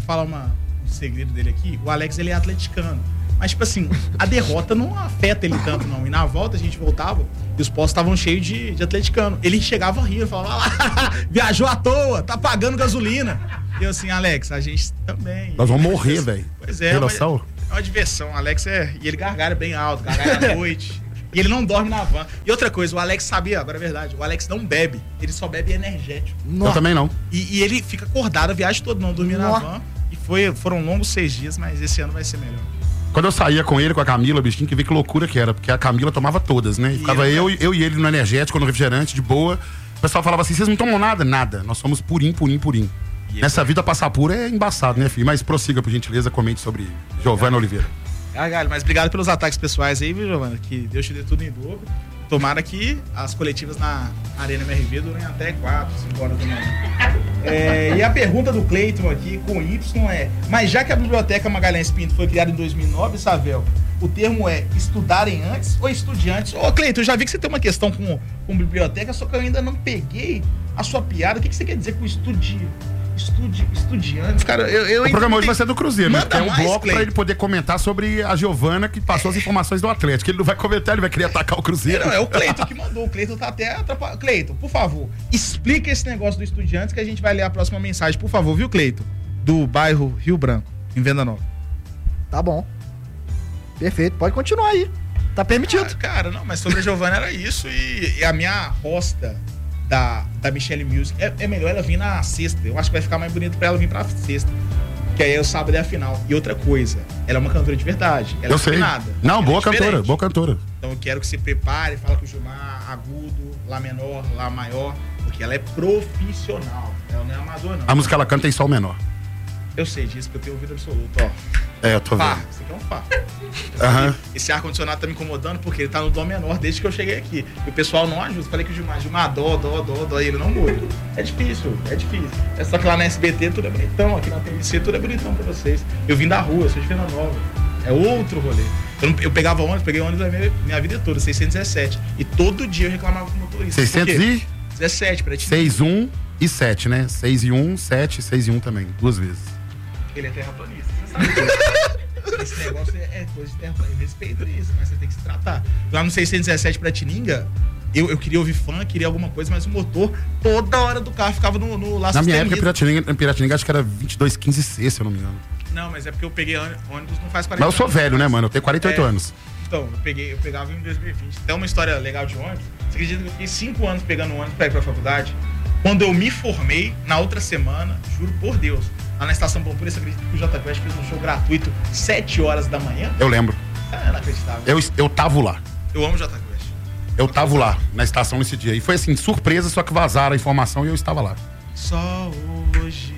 falar uma, um segredo dele aqui. O Alex, ele é atleticano. Mas, tipo assim, a derrota não afeta ele tanto, não. E na volta a gente voltava e os postos estavam cheios de, de atleticano. Ele chegava rindo, falava, lá, viajou à toa, tá pagando gasolina. E eu assim, Alex, a gente também. Nós vamos morrer, velho. Pois é, mas é uma diversão. O Alex é. E ele gargalha bem alto, gargalha à noite. E ele não dorme na van. E outra coisa, o Alex sabia, agora é verdade, o Alex não bebe. Ele só bebe energético. Nossa. Eu também não. E, e ele fica acordado a viagem toda, não dormia na van. E foi, foram longos seis dias, mas esse ano vai ser melhor. Quando eu saía com ele, com a Camila, bichinho, que ver que loucura que era, porque a Camila tomava todas, né? E ficava eu, eu e ele no energético, no refrigerante, de boa. O pessoal falava assim, vocês não tomam nada? Nada. Nós somos purim, purim, purim. E Nessa é... vida, passar pura é embaçado, né, filho? Mas prossiga, por gentileza, comente sobre Giovana Oliveira. Gargalho, mas obrigado pelos ataques pessoais aí, viu, Giovana? Que Deus te dê tudo em dobro. Tomara que as coletivas na Arena M R V durem até quatro, cinco horas da manhã. É, e a pergunta do Cleiton aqui, com Y, é: mas já que a Biblioteca Magalhães Pinto foi criada em dois mil e nove, Savel, o termo é estudarem antes ou estudiantes? Ô, Cleiton, eu já vi que você tem uma questão com, com biblioteca, só que eu ainda não peguei a sua piada. O que, que você quer dizer com estudi... Estudi... estudiantes? Cara, eu, eu o programa hoje vai ser do Cruzeiro, né? É um mais, bloco Cleiton, pra ele poder comentar sobre a Giovana, que passou as informações do Atlético. Ele não vai comentar, ele vai querer atacar o Cruzeiro. Não, é o Cleiton que mandou. O Cleiton tá até atrapalhando. Cleiton, por favor, explica esse negócio do Estudiantes que a gente vai ler a próxima mensagem, por favor, viu, Cleiton? Do bairro Rio Branco, em Venda Nova. Tá bom. Perfeito, pode continuar aí. Tá permitido. Ah, cara, não, mas sobre a Giovana era isso. E, e a minha aposta da, da Michelle Music é, é melhor ela vir na sexta. Eu acho que vai ficar mais bonito pra ela vir pra sexta. Que aí é o sábado é a final. E outra coisa, ela é uma cantora de verdade. Ela eu é sei. Afinada. Não, ela boa é cantora, diferente. boa cantora. Então eu quero que você prepare, fala com o Gilmar, agudo, lá menor, lá maior, porque ela é profissional. Ela não é amador, não. A música que ela canta tem sol menor. Eu sei disso, porque eu tenho ouvido absoluto, ó. É, eu tô Fá, vendo. isso aqui é um Fá. Aham. Esse ar-condicionado tá me incomodando porque ele tá no dó menor desde que eu cheguei aqui. E o pessoal não ajuda. Falei que o Gilmar, Gilmar, dó, dó, dó, dó, e ele não muda. É difícil, é difícil. É só que lá na S B T tudo é bonitão, aqui na T V C tudo é bonitão pra vocês. Eu vim da rua, eu sou de Venda Nova. É outro rolê. Eu, não, eu pegava ônibus, peguei ônibus a minha, minha vida toda, seiscentos e dezessete. E todo dia eu reclamava com o motorista. seiscentos e dezessete, pra ti. seis, um e sete, né? seis e um, sete, seis e um também, duas vezes. Ele é terraplanista, você sabe disso. Esse negócio é, é coisa de terraplanista. Eu respeito isso, mas você tem que se tratar. Lá no seiscentos e dezessete pra Tininga, eu, eu queria ouvir funk, queria alguma coisa, mas o motor, toda hora do carro ficava no, no laço. Na minha época, Piratininga, Piratininga acho que era vinte e dois quinze C, se eu não me engano. Não, mas é porque eu peguei ônibus não faz quarenta anos. Mas eu sou velho, né, mano? Eu tenho quarenta e oito é, anos. Então, eu peguei, eu pegava em dois mil e vinte. Tem uma história legal de ônibus. Você acredita que eu fiquei cinco anos pegando ônibus pra ir pra faculdade? Quando eu me formei, na outra semana, juro por Deus, lá na Estação Pampulha, você acredita que o J Quest fez um show gratuito sete horas da manhã? Eu lembro. É inacreditável. Eu, eu tava lá. Eu amo o J Quest. Eu tava lá, na estação nesse dia. E foi assim, surpresa, só que vazaram a informação e eu estava lá. Só hoje.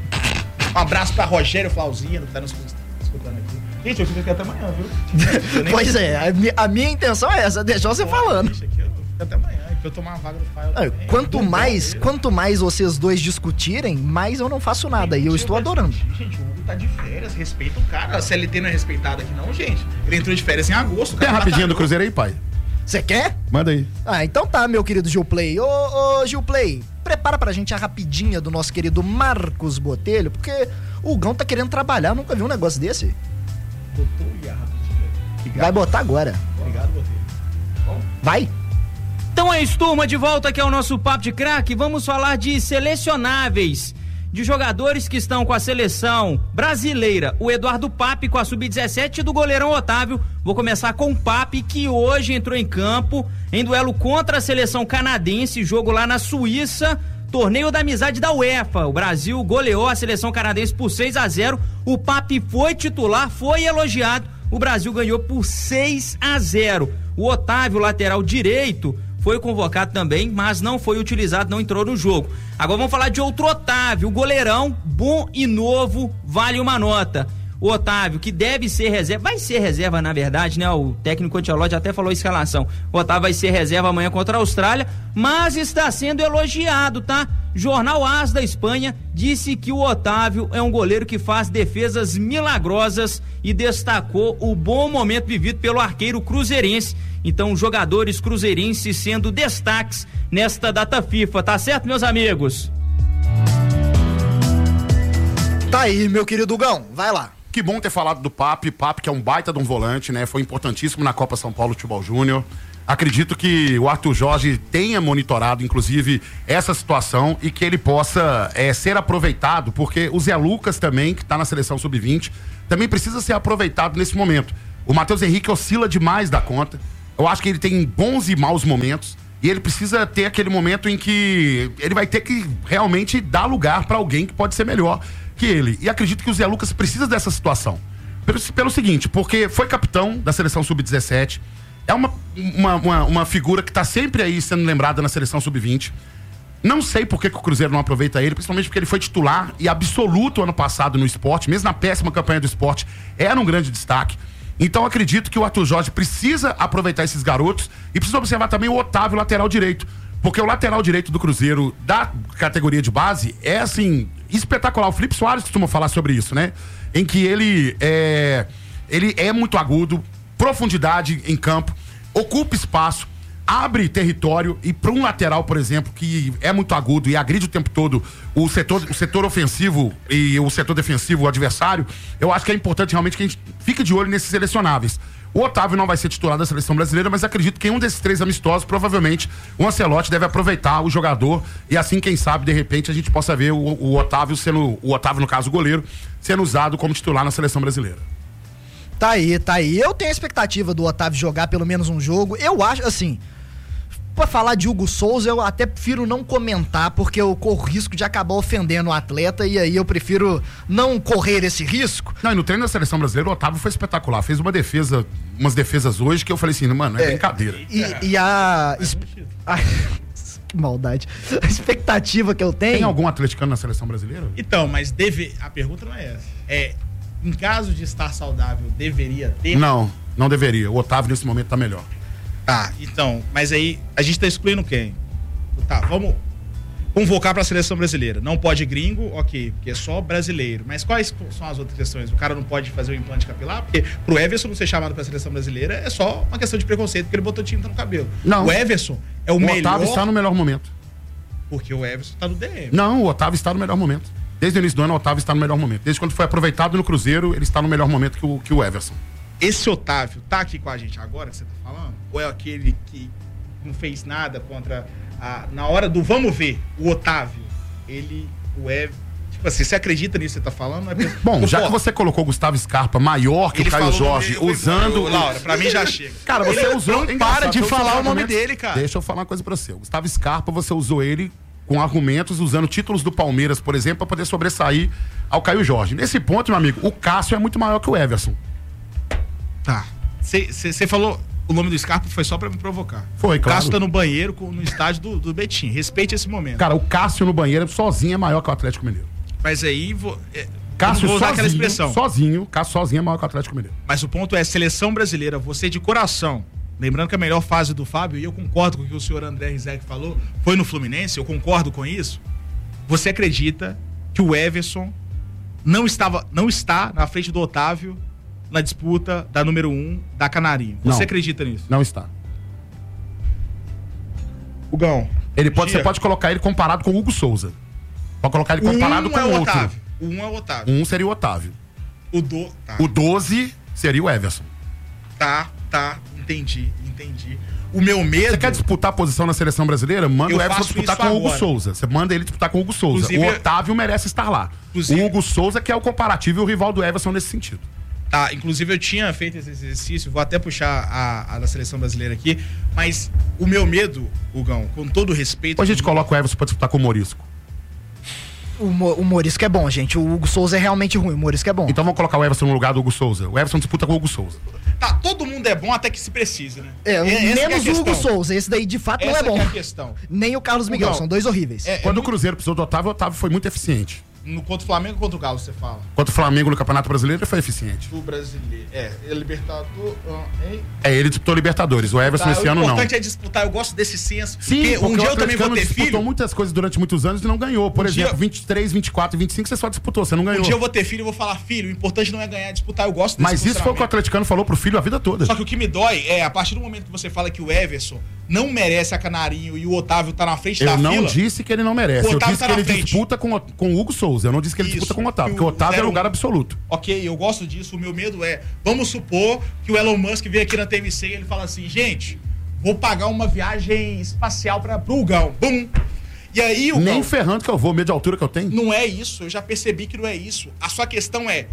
Um abraço pra Rogério Flauzino, que tá nos escutando aqui. Gente, eu fico aqui até amanhã, viu? Pois é, a, mi, a minha intenção é essa, deixar você falando. Deixa aqui, eu fico até amanhã, porque eu tomar uma vaga do Fael ah, também. Quanto mais, quanto mais vocês dois discutirem, mais eu não faço nada. E eu estou adorando. Gente, o Hugo tá de férias, respeita o cara. A C L T não é respeitada aqui não, gente. Ele entrou de férias em agosto. Tem a rapidinha do Cruzeiro aí, pai? Você quer? Manda aí. Ah, então tá, meu querido Gilplay. Ô, ô, Gilplay, prepara pra gente a rapidinha do nosso querido Marcos Botelho, porque o Gão tá querendo trabalhar, nunca vi um negócio desse. Botou e a rapidinha. Vai botar agora. Obrigado, Botelho. Vai. Então é isso, turma, de volta aqui ao nosso Papo de Craque. Vamos falar de selecionáveis, de jogadores que estão com a seleção brasileira. O Eduardo Pape com a sub dezessete e do goleirão Otávio. Vou começar com o Pape, que hoje entrou em campo em duelo contra a seleção canadense, jogo lá na Suíça, torneio da amizade da UEFA. O Brasil goleou a seleção canadense por seis a zero. O Pape foi titular, foi elogiado. O Brasil ganhou por seis a zero. O Otávio, lateral direito, foi convocado também, mas não foi utilizado, não entrou no jogo. Agora vamos falar de outro Otávio, o goleirão, bom e novo, vale uma nota. O Otávio, que deve ser reserva, vai ser reserva na verdade, né? O técnico Ancelotti até falou a escalação. O Otávio vai ser reserva amanhã contra a Austrália, mas está sendo elogiado, tá? Jornal AS da Espanha disse que o Otávio é um goleiro que faz defesas milagrosas e destacou o bom momento vivido pelo arqueiro cruzeirense. Então, jogadores cruzeirenses sendo destaques nesta data FIFA, tá certo, meus amigos? Tá aí, meu querido Gão, vai lá. Que bom ter falado do Papi, Papi que é um baita de um volante, né? Foi importantíssimo na Copa São Paulo Futebol Júnior. Acredito que o Arthur Jorge tenha monitorado, inclusive, essa situação e que ele possa é, ser aproveitado, porque o Zé Lucas também, que está na seleção sub vinte, também precisa ser aproveitado nesse momento. O Matheus Henrique oscila demais da conta. Eu acho que ele tem bons e maus momentos e ele precisa ter aquele momento em que ele vai ter que realmente dar lugar para alguém que pode ser melhor que ele. E acredito que o Zé Lucas precisa dessa situação. Pelo, pelo seguinte, porque foi capitão da seleção sub dezessete, é uma, uma, uma, uma figura que está sempre aí sendo lembrada na seleção sub vinte. Não sei por que, que o Cruzeiro não aproveita ele, principalmente porque ele foi titular e absoluto ano passado no esporte, mesmo na péssima campanha do esporte, era um grande destaque. Então acredito que o Arthur Jorge precisa aproveitar esses garotos e precisa observar também o Otávio, lateral direito. Porque o lateral direito do Cruzeiro, da categoria de base, é assim, espetacular. O Felipe Soares costuma falar sobre isso, né? Em que ele é, ele é muito agudo, profundidade em campo, ocupa espaço, abre território e para um lateral, por exemplo, que é muito agudo e agride o tempo todo o setor, o setor ofensivo e o setor defensivo, o adversário, eu acho que é importante realmente que a gente fique de olho nesses selecionáveis. O Otávio não vai ser titular da seleção brasileira, mas acredito que em um desses três amistosos, provavelmente, o Ancelotti deve aproveitar o jogador e assim, quem sabe, de repente, a gente possa ver o, o Otávio sendo, o Otávio, no caso, o goleiro, sendo usado como titular na seleção brasileira. Tá aí, tá aí. Eu tenho a expectativa do Otávio jogar pelo menos um jogo. Eu acho, assim, pra falar de Hugo Souza, eu até prefiro não comentar, porque eu corro risco de acabar ofendendo o atleta, e aí eu prefiro não correr esse risco. Não, e no treino da seleção brasileira, o Otávio foi espetacular. Fez uma defesa, umas defesas hoje que eu falei assim, mano, é, é brincadeira. E, e a... a... Que maldade. A expectativa que eu tenho... Tem algum atleticano na seleção brasileira? Então, mas deve... a pergunta não é essa. É, em caso de estar saudável, deveria ter? Não, não deveria. O Otávio nesse momento tá melhor. Tá, então, mas aí a gente tá excluindo quem? Tá, vamos convocar pra seleção brasileira. Não pode gringo, ok, porque é só brasileiro. Mas quais são as outras questões? O cara não pode fazer o implante capilar? Porque pro Everson não ser chamado pra seleção brasileira é só uma questão de preconceito, porque ele botou tinta no cabelo. Não. O Everson é o, o melhor... O Otávio está no melhor momento. Porque o Everson tá no D M. Não, o Otávio está no melhor momento. Desde o início do ano, o Otávio está no melhor momento. Desde quando foi aproveitado no Cruzeiro, ele está no melhor momento que o, que o Everson. Esse Otávio tá aqui com a gente agora que você tá falando? Ou é aquele que não fez nada contra a... Na hora do vamos ver, o Otávio, ele, o Everton... Tipo assim, você acredita nisso que você tá falando? É... Bom, já que você colocou o Gustavo Scarpa maior que ele o Caio Jorge, nome, usando... Eu, Laura, pra mim já chega. Cara, você ele usou... Não para de falar o nome dele, cara. Deixa eu falar uma coisa pra você. O Gustavo Scarpa, você usou ele com argumentos, usando títulos do Palmeiras, por exemplo, pra poder sobressair ao Caio Jorge. Nesse ponto, meu amigo, o Cássio é muito maior que o Everson. Tá. Você falou o nome do Scarpa, foi só pra me provocar. Foi, claro. O Cássio tá no banheiro no estádio do, do Betim. Respeite esse momento. Cara, o Cássio no banheiro sozinho é maior que o Atlético Mineiro. Mas aí vou, é, Cássio vou usar sozinho, aquela expressão. Sozinho, Cássio sozinho é maior que o Atlético Mineiro. Mas o ponto é, seleção brasileira, você de coração, lembrando que a melhor fase do Fábio, e eu concordo com o que o senhor André Rizek falou, foi no Fluminense, eu concordo com isso. Você acredita que o Everson não, estava, não está na frente do Otávio na disputa da número um da Canarinho? Você não, acredita nisso? Não está. Hugão. Ele pode, você pode colocar ele comparado com o Hugo Souza. Pode colocar ele comparado um com é o outro. Otávio. O um é o Otávio. Um seria o Otávio. O, do, tá. o doze seria o Everson. Tá, tá. Entendi, entendi. O meu medo... Você quer disputar a posição na seleção brasileira? Manda eu o Everson disputar com o Hugo Souza. Você manda ele disputar com o Hugo Souza. Inclusive, o Otávio merece estar lá. O Hugo Souza que é o comparativo e o rival do Everson nesse sentido. Tá, inclusive eu tinha feito esse exercício, vou até puxar a, a da seleção brasileira aqui, mas o meu medo, Hugão, com todo o respeito... Ou a gente coloca o Everson pra disputar com o Morisco. O, o Morisco é bom, gente. O Hugo Souza é realmente ruim, o Morisco é bom. Então vamos colocar o Everson no lugar do Hugo Souza. O Everson disputa com o Hugo Souza. Tá, todo mundo é bom até que se precise, né? É, é menos é o Hugo Souza. Esse daí de fato essa não é bom. É a questão. Nem o Carlos Miguel, não. São dois horríveis. É, Quando é o Cruzeiro precisou do Otávio, o Otávio foi muito eficiente. No, contra o Flamengo ou contra o Galo, você fala? Contra o Flamengo no Campeonato Brasileiro, ele foi eficiente. O brasileiro. É, é Libertador. Uh, é, ele disputou Libertadores. O Everson tá, esse ano não. O importante é disputar, eu gosto desse senso. Sim, porque um dia eu também vou ter disputou filho. muitas coisas durante muitos anos e não ganhou. Por um exemplo, dia... vinte e três, vinte e quatro, vinte e cinco você só disputou, você não ganhou. Um dia eu vou ter filho e vou falar, filho, o importante não é ganhar, é disputar, eu gosto desse Mas isso foi o que o atleticano falou pro filho a vida toda. Só que o que me dói é, a partir do momento que você fala que o Everson não merece a Canarinho e o Otávio tá na frente eu da não fila... disse que ele não merece, eu disse tá que ele frente. disputa com, com o Hugo Souza. Souza. Eu não disse que ele Isso, disputa com o Otávio, que porque o o Otávio é zero- lugar absoluto. Ok, eu gosto disso. O meu medo é, vamos supor que o Elon Musk veio aqui na T M C e ele fala assim, gente, vou pagar uma viagem espacial para o Gão. Bum! E aí o Nem Gão, ferrando que eu vou, medo de altura que eu tenho. não é isso, eu já percebi que não é isso. A sua questão é,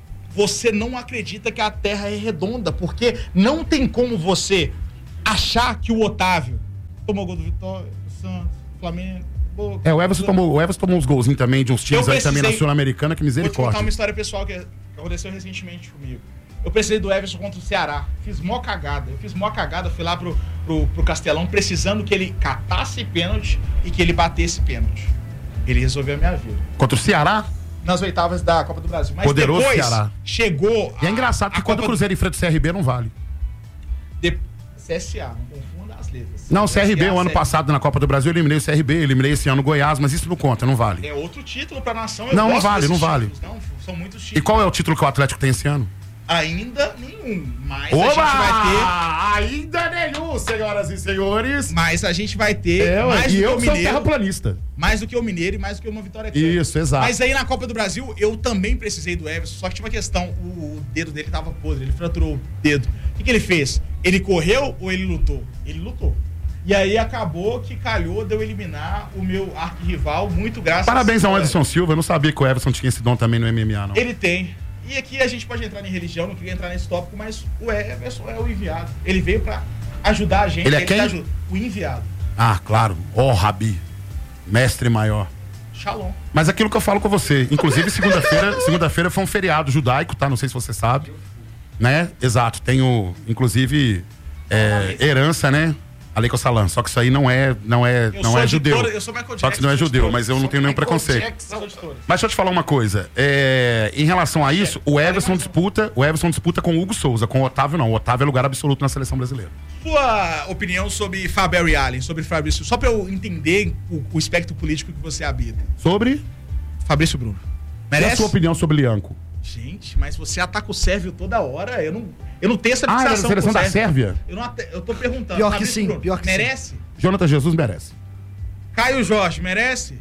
você não acredita que a Terra é redonda, porque não tem como você achar que o Otávio tomou gol do Vitória, do Santos, do Flamengo... Boca, É, o Everson tomou, o Everson tomou uns golzinhos também de uns times Eu aí também na precisei- Sul-Americana, que Vou te contar misericórdia. uma história pessoal que aconteceu recentemente comigo. Eu precisei do Everson contra o Ceará. Fiz mó cagada. Eu fiz mó cagada, fui lá pro, pro, pro Castelão precisando que ele catasse pênalti e que ele batesse pênalti. Ele resolveu a minha vida. Contra o Ceará? Nas oitavas da Copa do Brasil. Mas Poderoso depois Ceará. chegou... E é engraçado que quando o Cruzeiro enfrenta o C R B não vale. De... C S A, não confunda as letras. Não, o C R B, o ano C R B. passado na Copa do Brasil, eu eliminei o C R B, eliminei esse ano o Goiás, mas isso não conta, não vale. É outro título pra nação. Eu Não, não gosto vale, desses não vale. títulos. Não, são muitos E títulos. qual é o título que o Atlético tem esse ano? Ainda nenhum, mas Oba! a gente vai ter... Ainda nenhum, senhoras e senhores. Mas a gente vai ter É, ué, mais e do que eu o sou Mineiro. terraplanista. Mais do que o Mineiro e mais do que uma vitória aqui. Isso, exato. Mas aí na Copa do Brasil, eu também precisei do Everson, só que tinha uma questão, o, o dedo dele tava podre, ele fraturou o dedo. O que, que ele fez? Ele correu ou ele lutou? Ele lutou. E aí acabou que calhou de eu eliminar o meu arquirrival, muito graças Parabéns ao ao Anderson Silva, eu não sabia que o Everson tinha esse dom também no M M A, não. Ele tem. E aqui a gente pode entrar em religião, não queria entrar nesse tópico, mas o Everson é o enviado. Ele veio pra ajudar a gente. Ele é quem? tá aju- o enviado. Ah, claro. Ó, Rabi. Mestre maior. Shalom. Mas aquilo que eu falo com você, inclusive segunda-feira, segunda-feira foi um feriado judaico, tá? Não sei se você sabe, né? Exato, tenho inclusive é, herança, né? Aleikum salam, só que isso aí não é, não é, Eu não sou é de judeu. toda- eu sou Michael Só que isso não é Jackson, judeu, sou mas eu não tenho nenhum preconceito. Jackson de todas. Mas deixa eu te falar uma coisa. É, em relação a isso, o Everson disputa, o Everson disputa com o Hugo Souza, com o Otávio não. O Otávio é lugar absoluto na seleção brasileira. Sua opinião sobre Fabio Allen, sobre Fabrício, só pra eu entender o, o espectro político que você habita. Sobre Fabrício Bruno. e a Merece? sua opinião sobre Lianco? Gente, mas você ataca o Sérvio toda hora. Eu não, eu não tenho essa Ah, era da fixação seleção com o da Sérvia? Eu, não ate- eu tô perguntando. Pior que Fabrício sim, Bruno, pior que sim. merece? Jonathan Jesus merece. Caio Jorge, merece?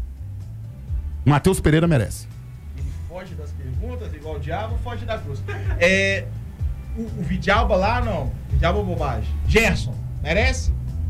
Matheus Pereira merece. Ele foge das perguntas, igual o diabo, foge da cruz. É, o, o Vidalba lá, não. Vidalba é bobagem. Gerson, merece?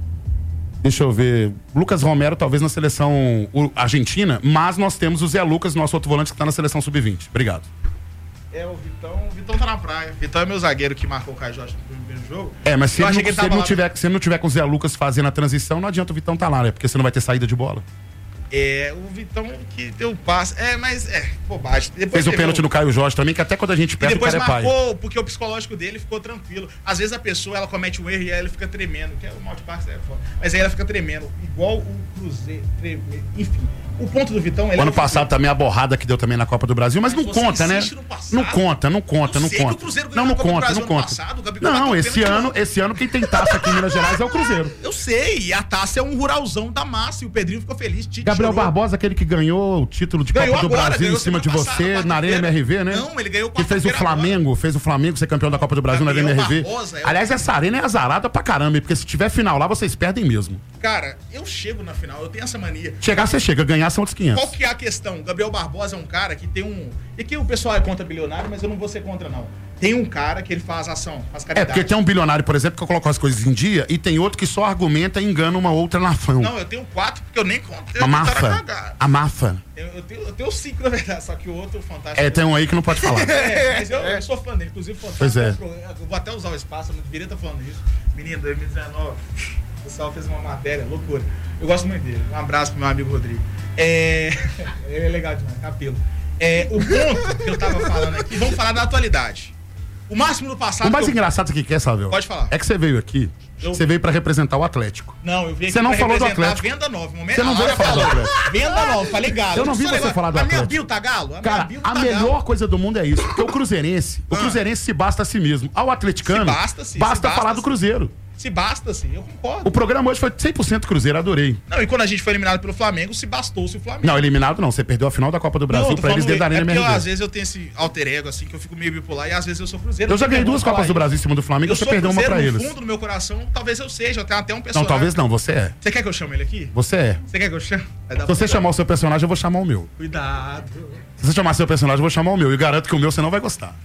Deixa eu ver. Lucas Romero, talvez na seleção u- argentina, mas nós temos o Zé Lucas, nosso outro volante, que tá na seleção sub vinte. Obrigado. É, o Vitão. O Vitão tá na praia. O Vitão é meu zagueiro que marcou o Caio Jorge no primeiro jogo. É, mas se Eu ele, achei não, que ele se, ele tava não lá. tiver, se ele não tiver com o Zé Lucas fazendo a transição, não adianta o Vitão tá lá, né? Porque você não vai ter saída de bola. É, o Vitão que deu o passe. É, mas é, bobagem. Depois Fez o teve pênalti no Caio Jorge também, que até quando a gente E perde, o depois cara é pai. marcou, porque o psicológico dele ficou tranquilo. Às vezes a pessoa, ela comete um erro e aí ela fica tremendo, que é o mal de passe, é foda. Mas aí ela fica tremendo, igual o Cruzeiro, tremendo. Enfim, o ponto do Vitão... ele O ano é o passado também a borrada que deu também na Copa do Brasil, mas, Mas não você conta, né? insiste no passado. Não conta, não conta, Eu não sei que o conta. Cruzeiro ganhou Não, não a Copa do conta, Brasil não ano conta. passado, o Gabigol Não, bateu esse pênalti ano, no- esse ano quem tem taça aqui em Minas Gerais é o Cruzeiro. Eu sei, e a taça é um ruralzão da massa e o Pedrinho ficou feliz. Tite Gabriel chorou. Barbosa, aquele que ganhou o título de Ganhou Copa do agora, Brasil ganhou em cima de semana você passada, na Arena M R V, né? Não, ele ganhou Que fez o quarta-feira Flamengo, fez o Flamengo ser campeão da Copa do Brasil na Arena M R V. Gabriel Barbosa é o- Aliás, essa arena é azarada pra caramba, porque se tiver final lá, vocês perdem mesmo. Cara, eu chego na final, eu tenho essa mania. Chegar, você chega, ganhar são outros quinhentos. Qual que é a questão? O Gabriel Barbosa é um cara que tem um... E aqui o pessoal é contra bilionário, mas eu não vou ser contra, não. Tem um cara que ele faz ação, faz É, caridade. porque tem um bilionário, por exemplo, que coloca as coisas em dia, e tem outro que só argumenta e engana uma outra na fã. Não, eu tenho quatro, porque eu nem conto. A máfia. A máfia. Eu, eu, tenho, eu tenho cinco, na verdade, só que o outro, o Fantástico... É, tem um aí que não pode falar. É, mas eu, eu sou fã dele, inclusive Fantástico. Pois é. Eu vou até usar o espaço, eu não deveria estar falando isso. Menino, dois mil e dezenove, o pessoal fez uma matéria, loucura. Eu gosto muito dele. Um abraço pro meu amigo Rodrigo. É... Ele é legal demais, capelo. É, o ponto que eu tava falando aqui, vamos falar da atualidade. O máximo do passado... O mais que eu- engraçado aqui, quer saber? Pode falar. É que você veio aqui, Eu- você veio pra representar o Atlético. Não, eu vim aqui Você não pra falou do representar Atlético. Venda nova. Momento, Você não a veio Laura falar do falou. Atlético. Venda nova, falei galo. Eu não vi sou você legal. falar do A minha Atlético. bio tá galo? A minha Cara, bio a tá melhor galo. coisa do mundo é isso. Porque o cruzeirense, o cruzeirense se basta a si mesmo. Ao atleticano, Se basta, sim, basta se basta, falar do sim. Cruzeiro. Se basta, assim, eu concordo. O programa hoje foi cem por cento Cruzeiro, adorei. Não, e quando a gente foi eliminado pelo Flamengo, se bastou-se o Flamengo. Não, eliminado não, você perdeu a final da Copa do Brasil Não, pra eles dentro da Arena é porque M R eu, V. às vezes eu tenho esse alter ego, assim, que eu fico meio bipolar e às vezes eu sou Cruzeiro. Eu já ganhei duas Copas do Brasil em cima do Flamengo e você perdeu uma pra eles. No fundo do meu coração, talvez eu seja, eu tenho até um personagem. Não, talvez não, você é. Você quer que eu chame ele aqui? Você é. Você quer que eu chame? Se você chamar o seu personagem, eu vou chamar o meu. Cuidado. Se você chamar seu personagem, eu vou chamar o meu. E garanto que o meu você não vai gostar.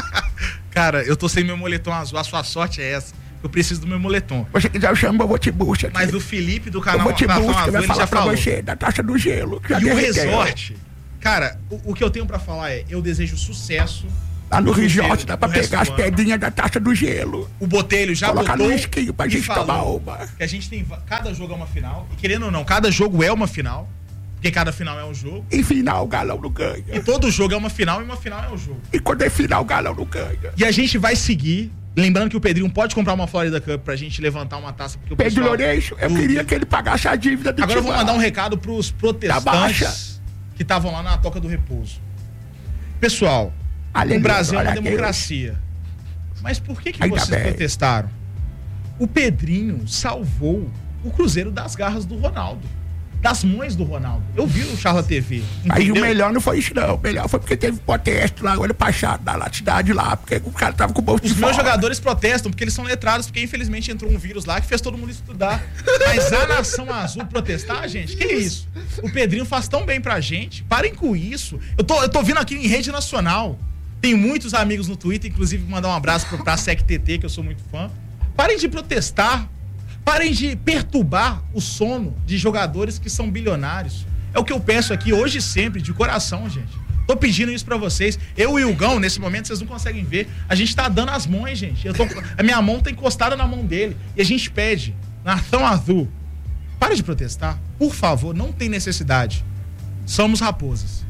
Cara, eu tô sem meu moletom azul, a sua sorte é essa. Eu preciso do meu moletom. Você quiser, eu chamo, eu vou te buscar. Mas o Felipe do canal eu vou te Azul, buscar, vai ele falar já pra falou. você da taxa do gelo. E o resort, cara, o, o que eu tenho pra falar é, eu desejo sucesso. Lá no resort dá pra pegar as pedrinhas da taxa do gelo. O Botelho já Colocar botou no esquinho pra gente tomar uma. Que a gente tem, cada jogo é uma final. E querendo ou não, cada jogo é uma final. Porque cada final é um jogo. Em final, o galão não ganha. E todo jogo é uma final e uma final é um jogo. E quando é final, o galão não ganha. E a gente vai seguir. Lembrando que o Pedrinho pode comprar uma Florida Cup pra gente levantar uma taça. Porque o Pedro pessoal... Lourenço, eu queria que ele pagasse a dívida do Agora eu vou Timão. mandar um recado pros protestantes que estavam lá na Toca do Repouso. Pessoal, Aleluia, o Brasil é uma glória a democracia. Mas por que, que Ainda vocês bem. protestaram? O Pedrinho salvou o Cruzeiro das garras do Ronaldo. Das mães do Ronaldo. Eu vi o Charla T V. Aí o entendeu? melhor não foi isso, não. O melhor foi porque teve protesto lá, olha passado, na latidade lá, porque o cara tava com o bolso Os de meus fora. jogadores protestam porque eles são letrados, porque infelizmente entrou um vírus lá que fez todo mundo estudar. Mas a Nação Azul protestar, gente, que isso? O Pedrinho faz tão bem pra gente. Parem com isso. Eu tô, eu tô vindo aqui em rede nacional. Tem muitos amigos no Twitter, inclusive mandar um abraço pro, pra Sec T T, que eu sou muito fã. Parem de protestar. Parem de perturbar o sono de jogadores que são bilionários. É o que eu peço aqui hoje e sempre, de coração, gente. Tô pedindo isso pra vocês. Eu e o Gão, nesse momento, vocês não conseguem ver. A gente tá dando as mãos, gente. Eu tô, a minha mão tá encostada na mão dele. E a gente pede, Nação Azul, para de protestar. Por favor, não tem necessidade. Somos raposas.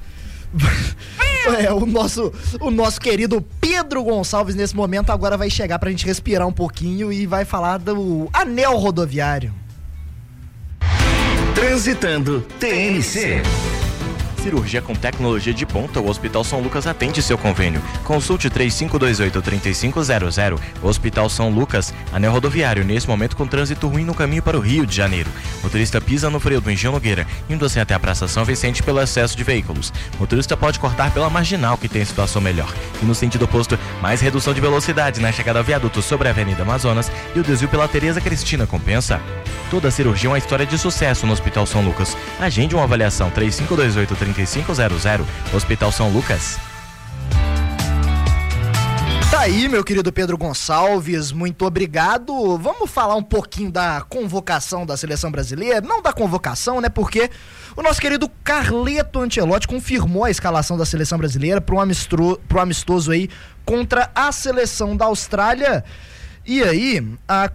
É, o nosso, o nosso querido Pedro Gonçalves, nesse momento, agora vai chegar pra gente respirar um pouquinho e vai falar do anel rodoviário. Transitando T N C. Cirurgia com tecnologia de ponta, o Hospital São Lucas atende seu convênio. Consulte três cinco dois oito, três cinco zero zero. Hospital São Lucas, anel rodoviário, nesse momento com trânsito ruim no caminho para o Rio de Janeiro. Motorista pisa no freio do Engenho Nogueira, indo assim até a Praça São Vicente pelo excesso de veículos. Motorista pode cortar pela marginal, que tem situação melhor. E no sentido oposto, mais redução de velocidade na chegada ao viaduto sobre a Avenida Amazonas e o desvio pela Tereza Cristina compensa. Toda cirurgia é uma história de sucesso no Hospital São Lucas. Agende uma avaliação três cinco dois oito, três cinco zero zero. Hospital São Lucas. Tá aí, meu querido Pedro Gonçalves, muito obrigado. Vamos falar um pouquinho da convocação da seleção brasileira, não da convocação, né, porque o nosso querido Carleto Ancelotti confirmou a escalação da seleção brasileira pro amistro, pro amistoso aí contra a seleção da Austrália. E aí, a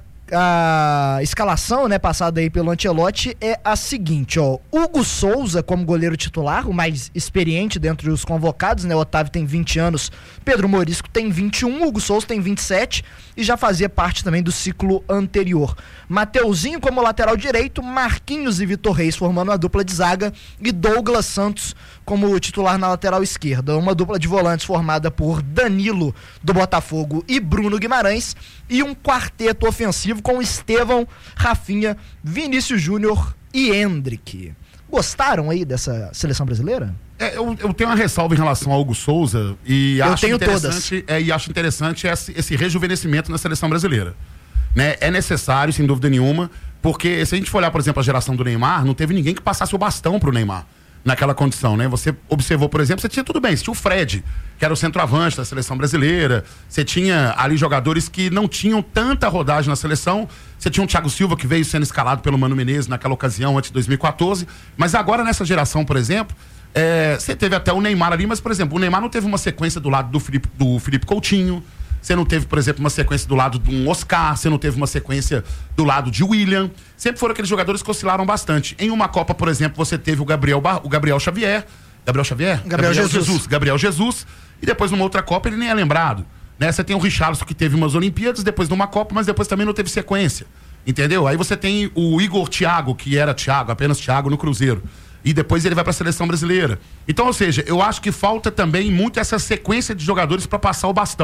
A escalação, né, passada aí pelo Ancelotti é a seguinte, ó. Hugo Souza como goleiro titular, o mais experiente dentre os convocados, né? O Otávio tem vinte anos, Pedro Morisco tem vinte e um, Hugo Souza tem vinte e sete e já fazia parte também do ciclo anterior. Mateuzinho como lateral direito, Marquinhos e Vitor Reis formando uma dupla de zaga e Douglas Santos como titular na lateral esquerda. Uma dupla de volantes formada por Danilo do Botafogo e Bruno Guimarães e um quarteto ofensivo com Estevão, Rafinha, Vinícius Júnior e Endrick. Gostaram aí dessa seleção brasileira? É, eu, eu tenho uma ressalva em relação ao Hugo Souza e Eu acho tenho interessante, é, e acho interessante esse, esse rejuvenescimento na seleção brasileira. Né? É necessário, sem dúvida nenhuma, porque se a gente for olhar, por exemplo, a geração do Neymar, não teve ninguém que passasse o bastão pro Neymar naquela condição, né? Você observou, por exemplo, você tinha tudo bem, você tinha o Fred, que era o centroavante da seleção brasileira, você tinha ali jogadores que não tinham tanta rodagem na seleção, você tinha o Thiago Silva, que veio sendo escalado pelo Mano Menezes naquela ocasião, antes de dois mil e quatorze, mas agora nessa geração, por exemplo, é, você teve até o Neymar ali, mas, por exemplo, o Neymar não teve uma sequência do lado do Felipe, do Felipe Coutinho, você não teve, por exemplo, uma sequência do lado de um Oscar, você não teve uma sequência do lado de William. Sempre foram aqueles jogadores que oscilaram bastante. Em uma Copa, por exemplo, você teve o Gabriel, Bar... o Gabriel Xavier. Gabriel Xavier? Gabriel, Gabriel Jesus. Jesus. Gabriel Jesus. E depois, numa outra Copa, ele nem é lembrado. Né? Você tem o Richarlison, que teve umas Olimpíadas, depois numa Copa, mas depois também não teve sequência. Entendeu? Aí você tem o Igor Thiago, que era Thiago, apenas Thiago no Cruzeiro. E depois ele vai para a seleção brasileira. Então, ou seja, eu acho que falta também muito essa sequência de jogadores para passar o bastão.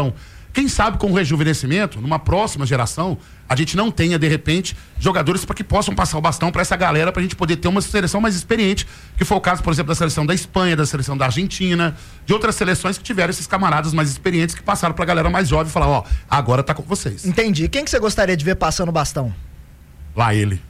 Quem sabe com o rejuvenescimento, numa próxima geração, a gente não tenha, de repente, jogadores para que possam passar o bastão para essa galera, pra gente poder ter uma seleção mais experiente, que foi o caso, por exemplo, da seleção da Espanha, da seleção da Argentina, de outras seleções que tiveram esses camaradas mais experientes que passaram pra galera mais jovem e falaram, ó, agora tá com vocês. Entendi. Quem que você gostaria de ver passando o bastão? Lá ele.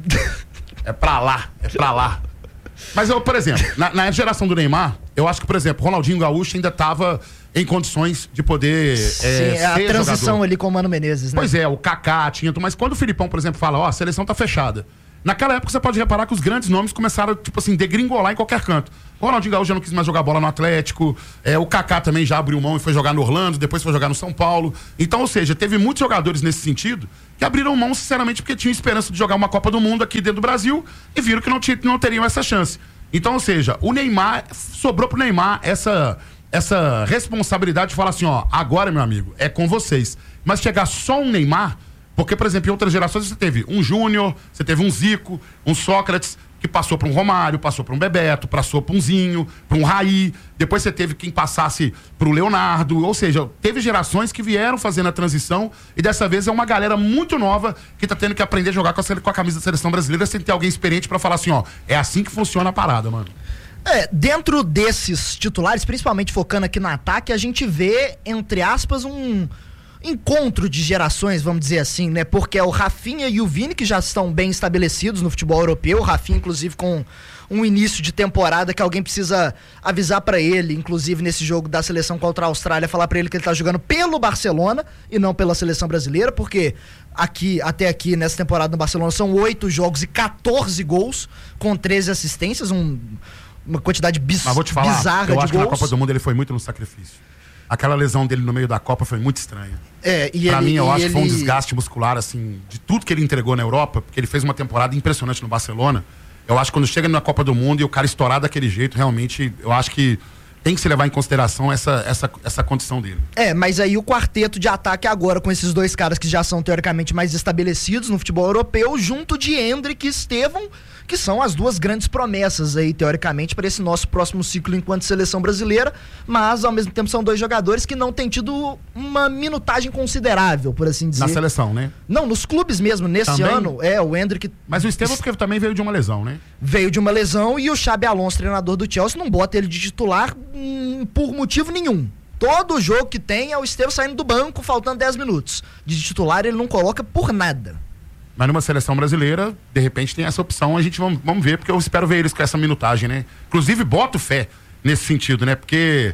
É pra lá, é pra lá. Mas eu, por exemplo, na, na geração do Neymar, eu acho que, por exemplo, Ronaldinho Gaúcho ainda tava em condições de poder Sim, é, a ser transição jogador. ali com o Mano Menezes, né? Pois é, o Kaká tinha, mas quando o Filipão, por exemplo, fala, ó, a seleção tá fechada. Naquela época você pode reparar que os grandes nomes começaram, tipo assim, degringolar em qualquer canto. O Ronaldinho Gaúcho já não quis mais jogar bola no Atlético, é, o Kaká também já abriu mão e foi jogar no Orlando, depois foi jogar no São Paulo. Então, ou seja, teve muitos jogadores nesse sentido que abriram mão, sinceramente, porque tinham esperança de jogar uma Copa do Mundo aqui dentro do Brasil e viram que não, tinha, não teriam essa chance. Então, ou seja, o Neymar, sobrou pro Neymar essa, essa responsabilidade de falar assim, ó, agora, meu amigo, é com vocês. Mas chegar só um Neymar, porque, por exemplo, em outras gerações você teve um Júnior, você teve um Zico, um Sócrates, que passou para um Romário, passou para um Bebeto, passou para um Zinho, para um Raí, depois você teve quem passasse para o Leonardo, ou seja, teve gerações que vieram fazendo a transição e dessa vez é uma galera muito nova que está tendo que aprender a jogar com a, com a camisa da seleção brasileira sem ter alguém experiente para falar assim, ó, é assim que funciona a parada, mano. É, dentro desses titulares, principalmente focando aqui no ataque, a gente vê, entre aspas, um encontro de gerações, vamos dizer assim, né? Porque é o Rafinha e o Vini que já estão bem estabelecidos no futebol europeu. O Rafinha, inclusive, com um início de temporada que alguém precisa avisar pra ele, inclusive nesse jogo da seleção contra a Austrália, falar pra ele que ele tá jogando pelo Barcelona e não pela seleção brasileira, porque aqui, até aqui, nessa temporada no Barcelona, são oito jogos e quatorze gols, com treze assistências, um, uma quantidade bis, Mas vou te falar, bizarra eu de acho gols. que na Copa do Mundo ele foi muito no sacrifício. Aquela lesão dele no meio da Copa foi muito estranha. É, e pra ele, mim, eu e acho ele... que foi um desgaste muscular, assim, de tudo que ele entregou na Europa, porque ele fez uma temporada impressionante no Barcelona. Eu acho que quando chega na Copa do Mundo e o cara estourar daquele jeito, realmente, eu acho que tem que se levar em consideração essa, essa, essa condição dele. É, mas aí o quarteto de ataque agora, com esses dois caras que já são teoricamente mais estabelecidos no futebol europeu, junto de Endrick e Estevão, que são as duas grandes promessas aí, teoricamente, para esse nosso próximo ciclo enquanto seleção brasileira, mas ao mesmo tempo são dois jogadores que não têm tido uma minutagem considerável, por assim dizer. Na seleção, né? Não, nos clubes mesmo, nesse Também? ano, é, o Endrick... Mas o Estevão porque também veio de uma lesão, né? Veio de uma lesão e o Xabi Alonso, treinador do Chelsea, não bota ele de titular hum, por motivo nenhum. Todo jogo que tem é o Estevão saindo do banco, faltando dez minutos. De titular ele não coloca por nada. Mas numa seleção brasileira, de repente tem essa opção, a gente vamos, vamos ver, porque eu espero ver eles com essa minutagem, né? Inclusive, boto fé nesse sentido, né? Porque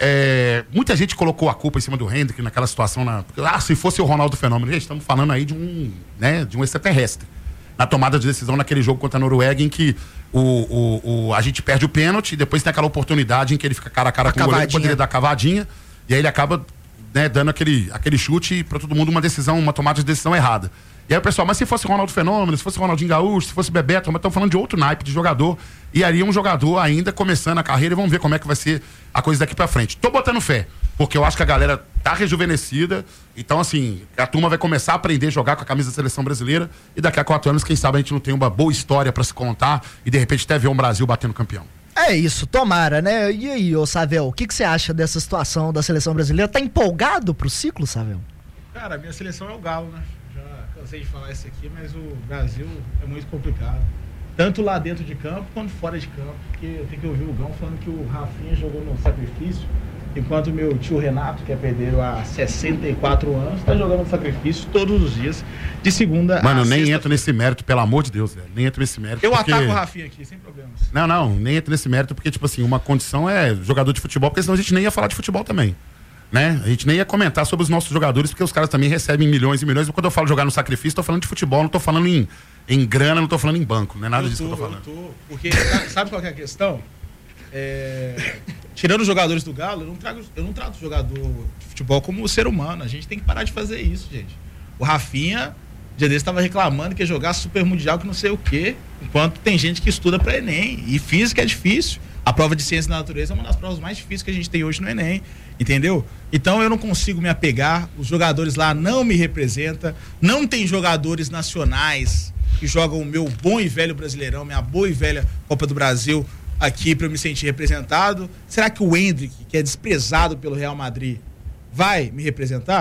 é, muita gente colocou a culpa em cima do Hendrick naquela situação, na, porque, ah, se fosse o Ronaldo Fenômeno. Gente, estamos falando aí de um, né, de um extraterrestre. Na tomada de decisão naquele jogo contra a Noruega, em que o, o, o, a gente perde o pênalti e depois tem aquela oportunidade em que ele fica cara a cara a com o goleiro, poderia dar cavadinha, e aí ele acaba, né, dando aquele, aquele chute para todo mundo uma decisão, uma tomada de decisão errada. E aí o pessoal, mas se fosse Ronaldo Fenômeno, se fosse Ronaldinho Gaúcho, se fosse Bebeto, mas estamos falando de outro naipe de jogador, e aí um jogador ainda começando a carreira, e vamos ver como é que vai ser a coisa daqui pra frente. Tô botando fé, porque eu acho que a galera tá rejuvenescida, então assim, a turma vai começar a aprender a jogar com a camisa da seleção brasileira, e daqui a quatro anos, quem sabe a gente não tem uma boa história pra se contar, e de repente até ver um Brasil batendo campeão. É isso, tomara, né? E aí, ô Savel, o que que você acha dessa situação da seleção brasileira? Tá empolgado pro ciclo, Savel? Cara, a minha seleção é o Galo, né? Cansei de falar isso aqui, mas o Brasil é muito complicado. Tanto lá dentro de campo quanto fora de campo. Porque eu tenho que ouvir o Gão falando que o Rafinha jogou no sacrifício, enquanto o meu tio Renato, que é pedreiro há sessenta e quatro anos, está jogando no sacrifício todos os dias, de segunda Mano, a eu nem sexta. entro nesse mérito, pelo amor de Deus, velho. Nem entro nesse mérito. Eu porque... ataco o Rafinha aqui, sem problemas. Não, não, nem entro nesse mérito, porque, tipo assim, uma condição é jogador de futebol, porque senão a gente nem ia falar de futebol também. Né? A gente nem ia comentar sobre os nossos jogadores, porque os caras também recebem milhões e milhões. Mas quando eu falo jogar no sacrifício, tô falando de futebol, não tô falando em, em grana, não tô falando em banco, não é nada eu disso tô, que eu tô falando. Eu tô, porque sabe qual que é a questão? É, tirando os jogadores do Galo, eu não, trago, eu não trato o jogador de futebol como ser humano. A gente tem que parar de fazer isso, gente. O Rafinha, dia desse, estava reclamando que ia jogar Super Mundial, que não sei o quê, enquanto tem gente que estuda para Enem. E física é difícil. A prova de ciência da natureza é uma das provas mais difíceis que a gente tem hoje no Enem. Entendeu? Então eu não consigo me apegar, os jogadores lá não me representam, não tem jogadores nacionais que jogam o meu bom e velho Brasileirão, minha boa e velha Copa do Brasil aqui para eu me sentir representado. Será que o Endrick, que é desprezado pelo Real Madrid, vai me representar?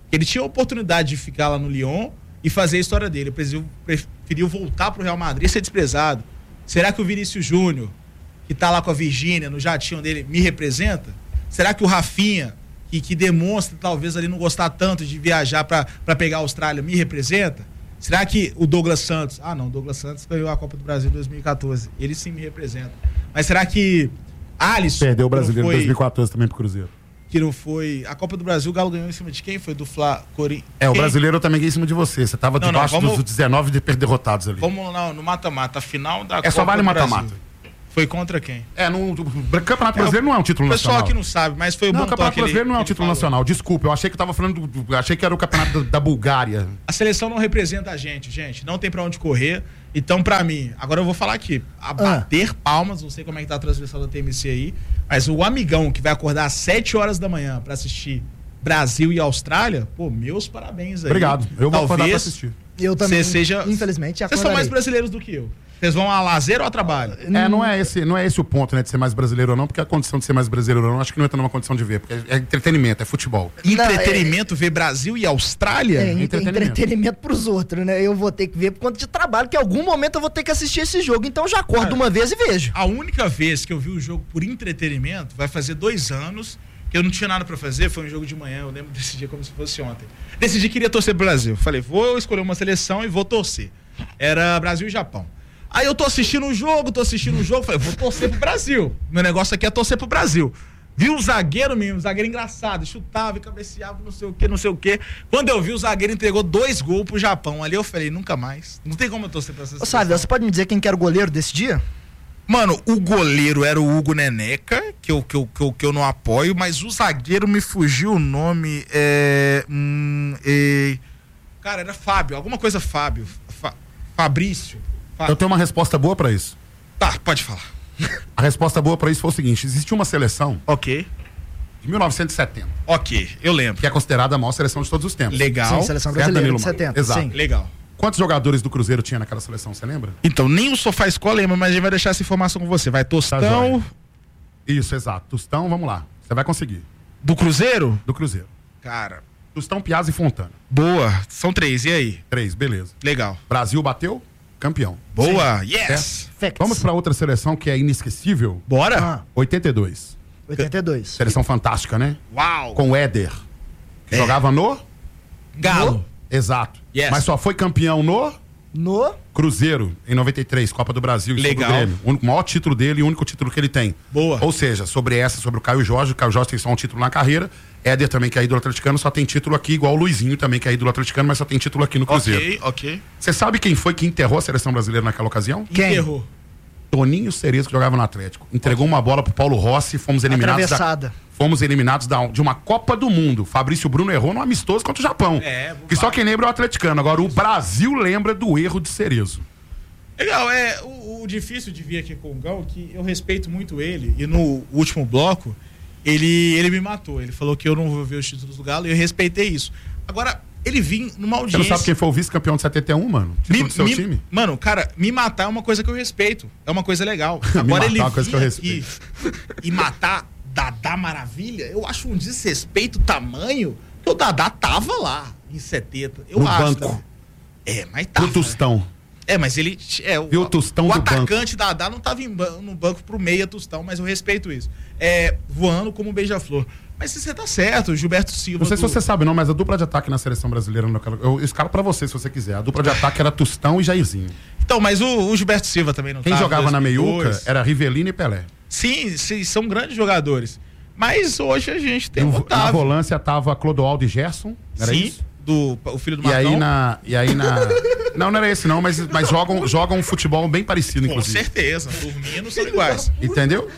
Ele tinha a oportunidade de ficar lá no Lyon e fazer a história dele. Ele preferiu voltar pro Real Madrid e ser desprezado. Será que o Vinícius Júnior, que tá lá com a Virgínia, no jatinho dele, me representa? Será que o Rafinha, que, que demonstra talvez ali não gostar tanto de viajar para pegar a Austrália, me representa? Será que o Douglas Santos... Ah, não, o Douglas Santos ganhou a Copa do Brasil em dois mil e quatorze. Ele sim me representa. Mas será que Alisson... Perdeu o Brasileiro foi, em dois mil e quatorze também pro Cruzeiro. Que não foi... A Copa do Brasil, o Galo ganhou em cima de quem? Foi do Fla... Cori... É, o quem? Brasileiro eu também ganhei em cima de você. Você tava Não, debaixo não, vamos- dos dezenove de derrotados ali. Vamos lá, no mata-mata. A final da É Copa só vale do mata-mata. Brasil. Foi contra quem? É, no, o Campeonato Brasileiro não é um título O pessoal nacional. aqui não sabe, mas foi o Não, bom o Campeonato toque ele- Brasileiro não é um ele título falou. nacional. Desculpa, eu achei que eu tava falando do, do- achei que era o campeonato da, da Bulgária. A seleção não representa a gente, gente. Não tem pra onde correr. Então, pra mim, agora eu vou falar aqui. A bater palmas, não sei como é que tá a transmissão da T M C aí, mas o amigão que vai acordar às sete horas da manhã pra assistir Brasil e Austrália, pô, meus parabéns aí. Obrigado. Eu vou acordar Talvez pra assistir. Eu também, Cê seja, infelizmente, Vocês são acordarei. mais brasileiros do que eu. Vocês vão a lazer ou a trabalho? É, não é, esse, não é esse o ponto, né, de ser mais brasileiro ou não, porque a condição de ser mais brasileiro ou não, acho que não entra numa condição de ver, porque é, é entretenimento, é futebol. Entretenimento, ver Brasil e Austrália? É, entretenimento. entretenimento pros outros, né? Eu vou ter que ver por conta de trabalho, que em algum momento eu vou ter que assistir esse jogo. Então já acordo Cara, uma vez e vejo. A única vez que eu vi o jogo por entretenimento vai fazer dois anos que eu não tinha nada pra fazer, foi um jogo de manhã, eu lembro desse dia como se fosse ontem. Decidi que iria torcer pro Brasil. Falei, vou escolher uma seleção e vou torcer. Era Brasil e Japão. Aí eu tô assistindo o jogo, tô assistindo o jogo, falei, vou torcer pro Brasil. Meu negócio aqui é torcer pro Brasil. Vi o zagueiro mesmo, o zagueiro engraçado, chutava e cabeceava, não sei o que, não sei o que. Quando eu vi, o zagueiro entregou dois gols pro Japão. Ali eu falei, nunca mais. Não tem como eu torcer pra essa Ô, seleção. Sávio, você pode me dizer quem que era o goleiro desse dia? Mano, o goleiro era o Hugo Neneca, que eu, que eu, que eu, que eu não apoio, mas o zagueiro me fugiu o nome. É, hum, é, cara, era Fábio, alguma coisa Fábio. Fa, Fabrício. Fa, Eu tenho uma resposta boa pra isso. Tá, pode falar. A resposta boa pra isso foi o seguinte: existia uma seleção. Ok. De mil novecentos e setenta. Ok, eu lembro. Que é considerada a maior seleção de todos os tempos. Legal. Sim, seleção Certo, brasileira Danilo de Mano? setenta. Exato. Sim. Legal. Quantos jogadores do Cruzeiro tinha naquela seleção, você lembra? Então, nem o Sofá Escola lembra, mas a gente vai deixar essa informação com você. Vai Tostão. Tá joia. Isso, exato. Tostão, vamos lá. Você vai conseguir. Do Cruzeiro? Do Cruzeiro. Cara. Tostão, Piazza e Fontana. Boa. São três, e aí? Três, beleza. Legal. Brasil bateu, campeão. Boa, Sim. yes. Certo? Vamos pra outra seleção que é inesquecível. Bora. Ah, oitenta e dois. oitenta e dois. Seleção fantástica, né? Uau. Com o Éder. Que É. jogava no... Galo. No? Exato. Yes. Mas só foi campeão no... No... Cruzeiro, em noventa e três, Copa do Brasil. e Legal. sobre o Grêmio. O único- maior título dele e o único título que ele tem. Boa. Ou seja, sobre essa, sobre o Caio Jorge. O Caio Jorge tem só um título na carreira. Éder também, que é ídolo atleticano, só tem título aqui, igual o Luizinho também, que é ídolo atleticano, mas só tem título aqui no Cruzeiro. Ok, ok. Você sabe quem foi que enterrou a seleção brasileira naquela ocasião? Quem? Errou. Toninho Cerezo, que jogava no Atlético. Entregou uma bola pro Paulo Rossi e fomos eliminados. Atravessada. Da, fomos eliminados da, de uma Copa do Mundo. Fabrício Bruno errou no amistoso contra o Japão. É, que só quem lembra é o atleticano. Agora, o Brasil lembra do erro de Cerezo. Legal, é o, o difícil de vir aqui com o Gão, que eu respeito muito ele, e no último bloco, ele, ele me matou. Ele falou que eu não vou ver os títulos do Galo, e eu respeitei isso. Agora, ele vinha numa Você audiência... não sabe quem foi o vice-campeão de setenta e um, mano? Título Me- do seu me- time? Mano, cara, me matar é uma coisa que eu respeito. É uma coisa legal. Me Agora matar ele é uma coisa que eu vir aqui respeito. e matar Dadá Maravilha, eu acho um desrespeito tamanho que o Dadá tava lá em setenta. Eu No acho. banco. Né? É, mas tava. Pro Tostão. É, mas ele. É, o, Viu o Tostão o do banco. atacante Dadá não tava em ban- no banco pro meia Tostão, mas eu respeito isso. É, voando como um beija-flor. Mas você tá certo, o Gilberto Silva. Não sei se do- você sabe, não, mas a dupla de ataque na seleção brasileira, naquela- eu escalo pra você se você quiser. A dupla de ataque era Tostão e Jairzinho. Então, mas o, o Gilberto Silva também não Quem tava, jogava na dois mil e meiuca dois. era Rivelino e Pelé. Sim, sim, são grandes jogadores. Mas hoje a gente tem E o o- na Otávio. volância tava Clodoaldo e Gerson, era Sim, isso? do o filho do E Marcão. aí na. E aí na. Não, não era esse não, mas, mas jogam, jogam um futebol bem parecido, Com inclusive. certeza, dormindo são iguais. Entendeu?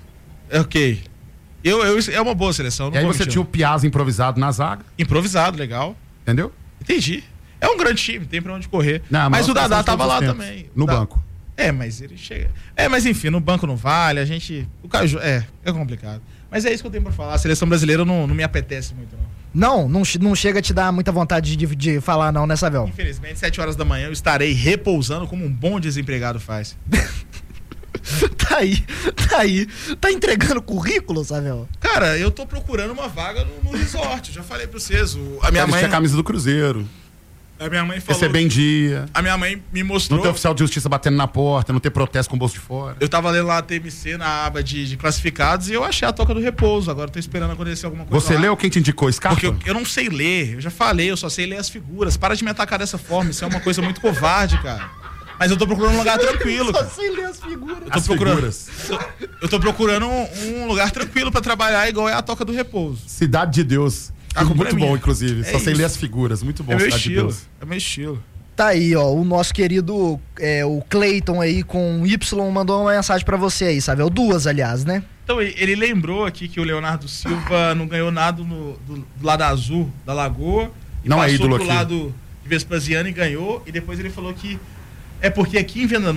Ok. Eu, eu, é uma boa seleção. Não E aí vou você mentir, tinha o não. Piazza improvisado na zaga, Improvisado, legal. entendeu? Entendi. É um grande time, tem pra onde correr. Não, mas maior o Dadá seleção de tava todos lá os tempos. também. No Da- banco. É, mas ele chega. É, mas enfim, no banco não vale, a gente. O Caju... É, é complicado. Mas é isso que eu tenho pra falar. A seleção brasileira não, não me apetece muito, não. Não, não, che- não chega a te dar muita vontade de, de falar não, né, Savel? Infelizmente, sete horas da manhã eu estarei repousando como um bom desempregado faz. Tá aí, tá aí. Tá entregando currículo, Savel? Cara, Cara, eu tô procurando uma vaga no, no resort. Eu já falei pra vocês. O, a minha Quero mãe. a camisa do Cruzeiro. A minha mãe falou. Receber em dia. A minha mãe me mostrou. Não ter oficial de justiça batendo na porta, não ter protesto com o bolso de fora. Eu tava lendo lá a T M C na aba de, de classificados e eu achei a Toca do Repouso. Agora eu tô esperando acontecer alguma coisa. Você lá. leu quem te indicou, Scarpa? Porque eu, eu não sei ler. Eu já falei, eu só sei ler as figuras. Para de me atacar dessa forma. Isso é uma coisa muito covarde, cara. Mas eu tô procurando um lugar tranquilo. Só sei ler as figuras. Eu tô As procurando, figuras. Eu, eu tô procurando um, um lugar tranquilo pra trabalhar, igual é a Toca do Repouso. Cidade de Deus. A culpa muito é bom, minha. inclusive. É Só sei isso. ler as figuras. Muito bom, É meu Cidade de estilo. Deus. É meu estilo. Tá aí, ó, o nosso querido, é, o Cleiton aí com Y mandou uma mensagem pra você aí, sabe? É duas, aliás, né? Então, ele ele lembrou aqui que o Leonardo Silva não ganhou nada no, do, do lado azul da Lagoa. E Não é passou ídolo pro aqui. lado de Vespasiano e ganhou. E depois ele falou que é porque aqui em Venda